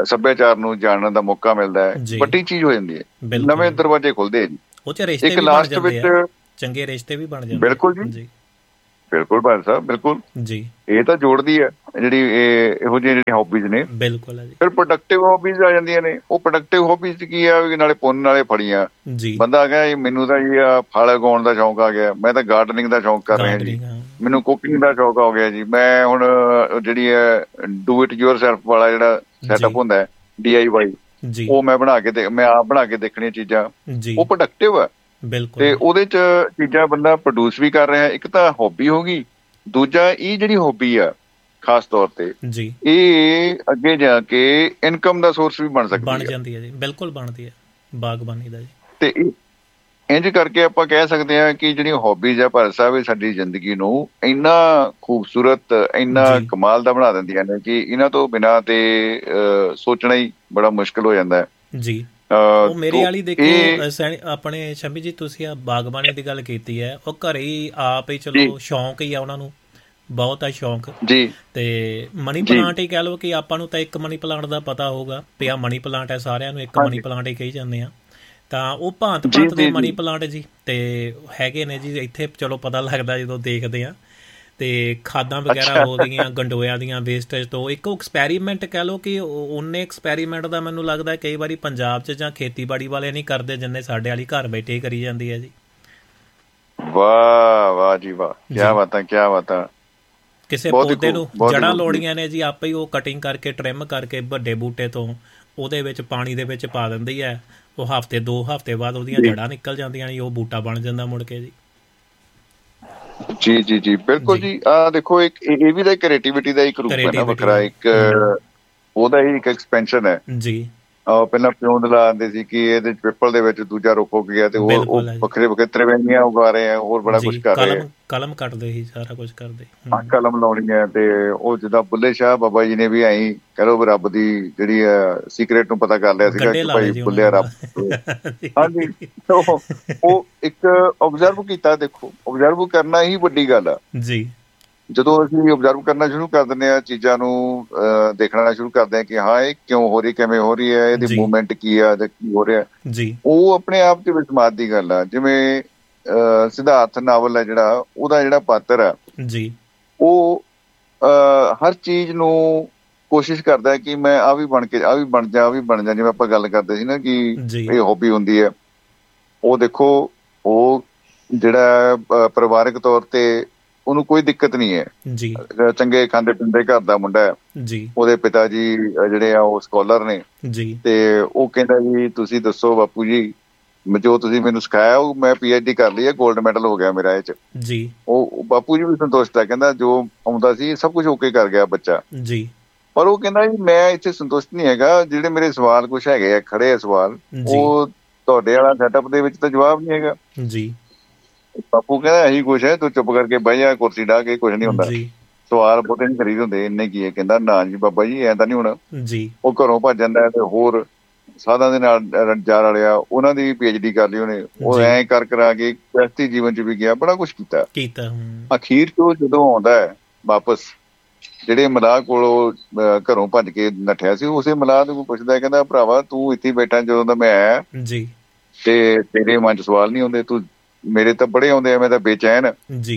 ਸੱਭਿਆਚਾਰ ਨੂੰ ਜਾਣਨ ਦਾ ਮੌਕਾ ਮਿਲਦਾ ਹੈ, ਵੱਡੀ ਚੀਜ਼ ਹੋ ਜਾਂਦੀ ਹੈ, ਨਵੇਂ ਦਰਵਾਜ਼ੇ ਖੁੱਲਦੇ ਜੀ। ਇੱਕ ਲਾਸਟ ਵਿੱਚ ਚੰਗੇ ਰਿਸ਼ਤੇ ਵੀ ਬਣ ਜਾਂਦੇ। ਬਿਲਕੁਲ ਜੀ, ਬਿਲਕੁਲ ਭਾਈ ਸਾਹਿਬ, ਬਿਲਕੁਲ ਜੀ। ਇਹ ਤਾਂ ਜੋੜਦੀ ਹੈ ਜਿਹੜੀ ਇਹ ਇਹੋ ਜਿਹੀਆਂ ਜਿਹੜੀਆਂ ਹੌਬੀਜ਼ ਨੇ। ਬਿਲਕੁਲ ਹੈ ਜੀ। ਫਿਰ ਪ੍ਰੋਡਕਟਿਵ ਹੌਬੀਜ਼ ਆ ਜਾਂਦੀਆਂ ਨੇ। ਉਹ ਪ੍ਰੋਡਕਟਿਵ ਹੌਬੀਜ਼ ਕੀ ਆ, ਨਾਲੇ ਪੁੰਨ ਨਾਲੇ ਫੜੀਆਂ। ਬੰਦਾ ਆ ਗਿਆ ਮੈਨੂੰ ਤਾਂ ਜੀ ਆ ਫਲ ਉਗਾਉਣ ਦਾ ਸ਼ੌਂਕ ਆ ਗਿਆ, ਮੈਂ ਤਾਂ ਗਾਰਡਨਿੰਗ ਦਾ ਸ਼ੌਂਕ ਕਰ ਰਿਹਾ ਜੀ, ਮੈਨੂੰ ਕੁਕਿੰਗ ਦਾ ਸ਼ੌਂਕ ਹੋ ਗਿਆ ਜੀ। ਮੈਂ ਹੁਣ ਜਿਹੜੀ ਹੈ ਡੂ ਇਟ ਯੂਅਰ ਸੈਲਫ ਵਾਲਾ ਜਿਹੜਾ ਸੈਟਅਪ ਹੁੰਦਾ ਹੈ ਡੀ ਆਈ ਵਾਈ, ਉਹ ਮੈਂ ਬਣਾ ਕੇ ਮੈਂ ਆਪ ਬਣਾ ਕੇ ਦੇਖਣੀਆਂ ਚੀਜ਼ਾਂ, ਉਹ ਪ੍ਰੋਡਕਟਿਵ ਆ। ਤੇ ਉਹਦੇ ਚ ਚੀਜ਼ਾਂ ਬੰਦਾ ਪ੍ਰੋਡਿਊਸ ਵੀ ਕਰ ਰਿਹਾ। ਇੱਕ ਤਾਂ ਹੌਬੀ ਹੋ ਗਈ, ਦੂਜਾ ਇਹ ਜਿਹੜੀ ਹੌਬੀ ਆ ਖਾਸ ਤੌਰ ਤੇ ਇਹ ਅੱਗੇ ਜਾ ਕੇ ਇਨਕਮ ਦਾ ਸੋਰਸ ਵੀ ਬਣ ਸਕਦੀ ਬਣ ਜਾਂਦੀ ਹੈ ਜੀ। ਬਿਲਕੁਲ ਬਣਦੀ ਹੈ ਬਾਗਬਾਨੀ ਦਾ ਜੀ। ਤੇ ਇੰਝ ਕਰਕੇ ਆਪਾਂ ਕਹਿ ਸਕਦੇ ਹਾਂ ਕਿ ਜਿਹੜੀਆਂ ਹੌਬੀਜ਼ ਆ ਭਾਰਤ ਸਾਹਿਬ, ਇਹ ਸਾਡੀ ਜ਼ਿੰਦਗੀ ਨੂੰ ਇੰਨਾ ਖੂਬਸੂਰਤ, ਇੰਨਾ ਕਮਾਲ ਦਾ ਬਣਾ ਦਿੰਦੀਆਂ ਨੇ ਕਿ ਇਹਨਾਂ ਤੋਂ ਬਿਨਾਂ ਤੇ ਸੋਚਣਾ ਹੀ ਬੜਾ ਮੁਸ਼ਕਿਲ ਹੋ ਜਾਂਦਾ ਹੈ ਜੀ। ਉਹ ਮੇਰੇ ਵਾਲੀ ਦੇਖੋ ਆਪਣੇ ਸ਼ਮੀ ਜੀ, ਤੁਸੀਂ ਆ ਬਾਗਬਾਨੀ ਦੀ ਗੱਲ ਕੀਤੀ ਹੈ, ਉਹ ਘਰੇ ਹੀ ਆਪ ਹੀ ਚਲੋ ਸ਼ੌਂਕ ਹੀ ਆ ਉਹਨਾਂ ਨੂੰ, ਬਹੁਤ ਆ ਸ਼ੌਂਕ ਜੀ। ਤੇ ਮਨੀ ਪਲਾਂਟ ਹੀ ਕਹਿ ਲਓ ਕਿ ਆਪਾਂ ਨੂੰ ਤਾਂ ਇੱਕ ਮਨੀ ਪਲਾਂਟ ਦਾ ਪਤਾ ਹੋਊਗਾ ਵੀ ਆ ਮਨੀ ਪਲਾਂਟ ਹੈ, ਸਾਰਿਆਂ ਨੂੰ ਇੱਕ ਮਨੀ ਪਲਾਂਟ ਹੀ ਕਹੀ ਜਾਂਦੇ ਆ। ਤਾਂ ਉਹ ਭਾਂਤ ਭਾਂਤ ਦੇ ਮਨੀ ਪਲਾਂਟ ਜੀ ਤੇ ਹੈਗੇ ਨੇ ਜੀ ਇੱਥੇ, ਚਲੋ ਪਤਾ ਲੱਗਦਾ ਜਦੋਂ ਦੇਖਦੇ ਆ। ਤੇ ਖਾਦਾਂ ਵਗੈਰਾ ਹੋ ਗਈਆਂ ਗੰਡੋਇਆਂ ਦੀਆਂ ਵੇਸਟੇਜ ਤੋਂ। ਇੱਕ ਐਕਸਪੈਰੀਮੈਂਟ ਕਹਿ ਲਓ ਕਿ ਉਹਨੇ ਐਕਸਪੈਰੀਮੈਂਟ ਦਾ ਮੈਨੂੰ ਲੱਗਦਾ ਕਈ ਵਾਰੀ ਪੰਜਾਬ 'ਚ ਜਾਂ ਖੇਤੀਬਾੜੀ ਵਾਲੇ ਨਹੀਂ ਕਰਦੇ ਜਿੰਨੇ ਸਾਡੇ ਵਾਲੀ ਘਰ ਬੈਠੇ ਕਰੀ ਜਾਂਦੀ ਹੈ ਜੀ। ਵਾਹ ਵਾਹ ਜੀ ਵਾਹ, ਕਿਆ ਬਾਤਾਂ ਕਿਆ ਬਾਤਾਂ। ਕਿਸੇ ਪੌਦੇ ਨੂੰ ਜੜ੍ਹਾਂ ਲਾਉਣੀਆਂ ਨੇ ਜੀ, ਆਪੇ ਹੀ ਉਹ ਕਟਿੰਗ ਕਰਕੇ ਟ੍ਰਿਮ ਕਰਕੇ ਵੱਡੇ ਬੂਟੇ ਤੋਂ ਉਹਦੇ ਵਿੱਚ ਪਾਣੀ ਦੇ ਵਿੱਚ ਪਾ ਦਿੰਦੀ ਹੈ। ਉਹ ਹਫ਼ਤੇ ਦੋ ਹਫ਼ਤੇ ਬਾਅਦ ਉਹਦੀਆਂ ਜੜ੍ਹਾਂ ਨਿਕਲ ਜਾਂਦੀਆਂ ਨੇ, ਉਹ ਬੂਟਾ ਬਣ ਜਾਂਦਾ ਮੁੜ ਕੇ ਜੀ। ਜੀ ਜੀ ਜੀ ਬਿਲਕੁਲ ਜੀ। ਆਹ ਦੇਖੋ ਇੱਕ ਇਹ ਵੀ ਤਾਂ ਕ੍ਰੀਏਟੀਵਿਟੀ ਦਾ ਇੱਕ ਰੂਪ ਹੈ ਨਾ ਵੱਖਰਾ, ਇੱਕ ਉਹਦਾ ਹੀ ਇੱਕ ਐਕਸਪੈਂਸ਼ਨ ਹੈ ਜੀ। ਪਹਿਲਾਂ ਪਿਉਂਦ ਲਾਉਂਦੇ ਸੀ ਕਿ ਇਹਦੇ ਪਿੱਪਲ ਦੇ ਵਿੱਚ ਦੂਜਾ ਰੁੱਖ ਹੋ ਗਿਆ ਤੇ ਉਹ ਵੱਖਰੇ ਵੱਖਰੇ ਤ੍ਰਿਵੇਣੀਆਂ ਉਗਾ ਰਹੇ ਆ, ਹੋਰ ਬੜਾ ਕੁਛ ਕਰ ਰਹੇ ਆ। ਕਲਮ ਕੱਟਦੇ ਸੀ, ਸਾਰਾ ਕੁਛ ਕਰਦੇ, ਕਲਮ ਲਾਉਣੀ ਹੈ। ਤੇ ਉਹ ਜਿੱਦਾਂ ਬੁੱਲੇ ਸ਼ਾਹ ਬਾਬਾ ਜੀ ਨੇ ਵੀ ਐਂ ਕਹਿ ਲਓ ਰੱਬ ਦੀ ਜਿਹੜੀ ਆ ਸੀਕਰੇਟ ਨੂੰ ਪਤਾ ਕਰ ਲਿਆ ਸੀਗਾ ਕਿ ਭਾਈ ਬੁੱਲਿਆ ਰੱਬ। ਹਾਂਜੀ, ਉਹ ਇੱਕ ਓਬਜ਼ਰਵ ਕੀਤਾ। ਦੇਖੋ ਓਬਜ਼ਰਵ ਕਰਨਾ ਹੀ ਵੱਡੀ ਗੱਲ ਆ ਜੀ। ਜਦੋਂ ਅਸੀਂ ਓਬਜ਼ਰਵ ਕਰਨਾ ਸ਼ੁਰੂ ਕਰ ਦਿੰਦੇ ਹਾਂ, ਚੀਜ਼ਾਂ ਨੂੰ ਦੇਖਣਾ ਸ਼ੁਰੂ ਕਰਦੇ ਹਾਂ ਕਿ ਹਾਂ ਇਹ ਕਿਉਂ ਹੋ ਰਹੀ, ਕਿਵੇਂ ਹੋ ਰਹੀ ਹੈ, ਇਹਦੀ ਮੂਵਮੈਂਟ ਕੀ ਆ ਜਾਂ ਕੀ ਹੋ ਰਿਹਾ ਜੀ, ਉਹ ਆਪਣੇ ਆਪ ਚ ਵਿਸਮਾਦ ਦੀ ਗੱਲ ਆ। ਜਿਵੇਂ ਸਿਧਾਰਥ ਨਾਵਲ ਹੈ ਜਿਹੜਾ, ਉਹਦਾ ਜਿਹੜਾ ਪਾਤਰ ਆ ਜੀ, ਉਹ ਹਰ ਚੀਜ਼ ਨੂੰ ਕੋਸ਼ਿਸ਼ ਕਰਦਾ ਕਿ ਮੈਂ ਆਹ ਵੀ ਬਣ ਕੇ ਆਹ ਵੀ ਬਣ ਜਾ ਆਹ ਵੀ ਬਣ ਜਾ। ਜਿਵੇਂ ਆਪਾਂ ਗੱਲ ਕਰਦੇ ਸੀ ਨਾ ਕਿ ਇਹ ਹੌਬੀ ਹੁੰਦੀ ਹੈ। ਉਹ ਦੇਖੋ ਉਹ ਜਿਹੜਾ ਪਰਿਵਾਰਕ ਤੌਰ ਤੇ ਉਹਨੂੰ ਕੋਈ ਦਿੱਕਤ ਨਹੀਂ ਹੈ ਜੀ, ਚੰਗੇ ਖਾਂਦੇ ਪੀਂਦੇ ਘਰ ਦਾ ਮੁੰਡਾ ਹੈ ਜੀ। ਉਹਦੇ ਪਿਤਾ ਜੀ ਜਿਹੜੇ ਆ ਉਹ ਸਕਾਲਰ ਨੇ ਜੀ। ਤੇ ਉਹ ਕਹਿੰਦਾ ਜੀ ਤੁਸੀਂ ਦੱਸੋ ਬਾਪੂ ਜੀ, ਜੋ ਤੁਸੀਂ ਮੈਨੂੰ ਸਿਖਾਇਆ ਉਹ ਮੈਂ ਪੀ ਐਚ ਡੀ ਕਰ ਲਈ ਹੈ, ਗੋਲਡ ਮੈਡਲ ਹੋ ਗਿਆ ਮੇਰਾ ਇਹ ਚ ਜੀ। ਉਹ ਬਾਪੂ ਜੀ ਵੀ ਸੰਤੁਸ਼ਟ ਹੈ, ਕਹਿੰਦਾ ਜੋ ਆਉਂਦਾ ਸੀ ਸਭ ਕੁਛ ਓਕੇ ਕਰ ਗਿਆ ਬੱਚਾ ਜੀ। ਪਰ ਉਹ ਕਹਿੰਦਾ ਜੀ ਮੈਂ ਇੱਥੇ ਸੰਤੁਸ਼ਟ ਨਹੀਂ ਹੈਗਾ, ਜਿਹੜੇ ਮੇਰੇ ਸਵਾਲ ਕੁਛ ਹੈਗੇ ਆ ਖੜੇ ਆ ਸਵਾਲ, ਉਹ ਤੁਹਾਡੇ ਵਾਲਾ ਸੈਟਅਪ ਦੇ ਵਿੱਚ ਤਾਂ ਜਵਾਬ ਨਹੀਂ ਹੈਗਾ ਜੀ। ਬਾਪੂ ਕਹਿੰਦਾ ਇਹੀ ਕੁਛ ਹੈ, ਤੂੰ ਚੁੱਪ ਕਰਕੇ ਬਹਿ ਜਾ ਕੁਰਸੀ ਢਾਹ ਕੇ, ਕੁਛ ਨੀ ਹੁੰਦਾ, ਸਵਾਲ ਬਹੁਤੇ ਨੀ ਖਰੀਦ ਹੁੰਦੇ, ਇੰਨੇ ਕੀ ਹੈ। ਕਹਿੰਦਾ ਨਾ ਜੀ ਬਾਬਾ ਜੀ ਐਂ ਤਾਂ ਨੀ ਹੋਣਾ ਜੀ। ਉਹ ਘਰੋਂ ਭੱਜ ਜਾਂਦਾ ਤੇ ਹੋਰ ਸਾਧਾਂ ਦੇ ਨਾਲ ਜਾ ਰਲਿਆ, ਉਹਨਾਂ ਦੀ ਪੀ ਐਚ ਡੀ ਕਰ ਲਈ ਉਹਨੇ। ਉਹ ਐਂ ਕਰ ਕਰਾ ਕੇ ਵਿਅਕਤੀ ਜੀਵਨ ਚ ਵੀ ਗਿਆ, ਬੜਾ ਕੁਛ ਕੀਤਾ ਕੀਤਾ। ਅਖੀਰ ਚ ਉਹ ਜਦੋਂ ਆਉਂਦਾ ਹੈ ਵਾਪਸ, ਜਿਹੜੇ ਮਲਾਹ ਕੋਲੋਂ ਘਰੋਂ ਭੱਜ ਕੇ ਨੱਠਿਆ ਸੀ, ਉਸੇ ਮਲਾਹ ਨੂੰ ਪੁੱਛਦਾ, ਕਹਿੰਦਾ ਭਰਾਵਾ ਤੂੰ ਇੱਥੇ ਬੈਠਾ ਜਦੋਂ ਦਾ ਮੈਂ ਆਇਆ ਜੀ, ਤੇ ਤੇਰੇ ਮਨ ਚ ਸਵਾਲ ਨੀ ਆਉਂਦੇ? ਤੂੰ ਮੇਰੇ ਤਾਂ ਬੜੇ ਆਉਂਦੇ ਆ, ਮੈਂ ਤਾਂ ਬੇਚੈਨ ਜੀ।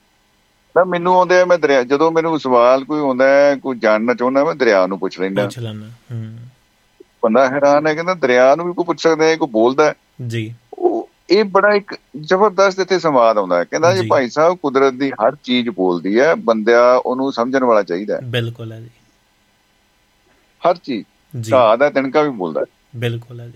ਤਾਂ ਮੈਨੂੰ ਆਉਂਦੇ ਆ, ਮੈਂ ਦਰਿਆ, ਜਦੋਂ ਮੈਨੂੰ ਸਵਾਲ ਕੋਈ ਆਉਂਦਾ ਹੈ, ਕੋਈ ਜਾਣਨਾ ਚਾਹੁੰਦਾ, ਮੈਂ ਦਰਿਆ ਨੂੰ ਪੁੱਛ ਲੈਂਦਾ। ਬੰਦਾ ਹੈਰਾਨ ਹੈ, ਕਹਿੰਦਾ ਦਰਿਆ ਨੂੰ ਵੀ ਕੋਈ ਪੁੱਛ ਸਕਦਾ ਹੈ, ਕੋਈ ਬੋਲਦਾ ਜੀ। ਉਹ ਇਹ ਬੜਾ ਇੱਕ ਜ਼ਬਰਦਸਤ ਇੱਥੇ ਸੰਵਾਦ ਆਉਂਦਾ ਹੈ। ਕਹਿੰਦਾ ਜੀ ਭਾਈ ਸਾਹਿਬ ਕੁਦਰਤ ਦੀ ਹਰ ਚੀਜ਼ ਬੋਲਦੀ ਹੈ, ਬੰਦਾ ਉਹਨੂੰ ਸਮਝਣ ਵਾਲਾ ਚਾਹੀਦਾ ਹੈ। ਬਿਲਕੁਲ ਹੈ ਜੀ, ਹਰ ਚੀਜ਼, ਘਾਹ ਦਾ ਤਿਣਕਾ ਵੀ ਬੋਲਦਾ। ਬਿਲਕੁਲ ਹੈ ਜੀ।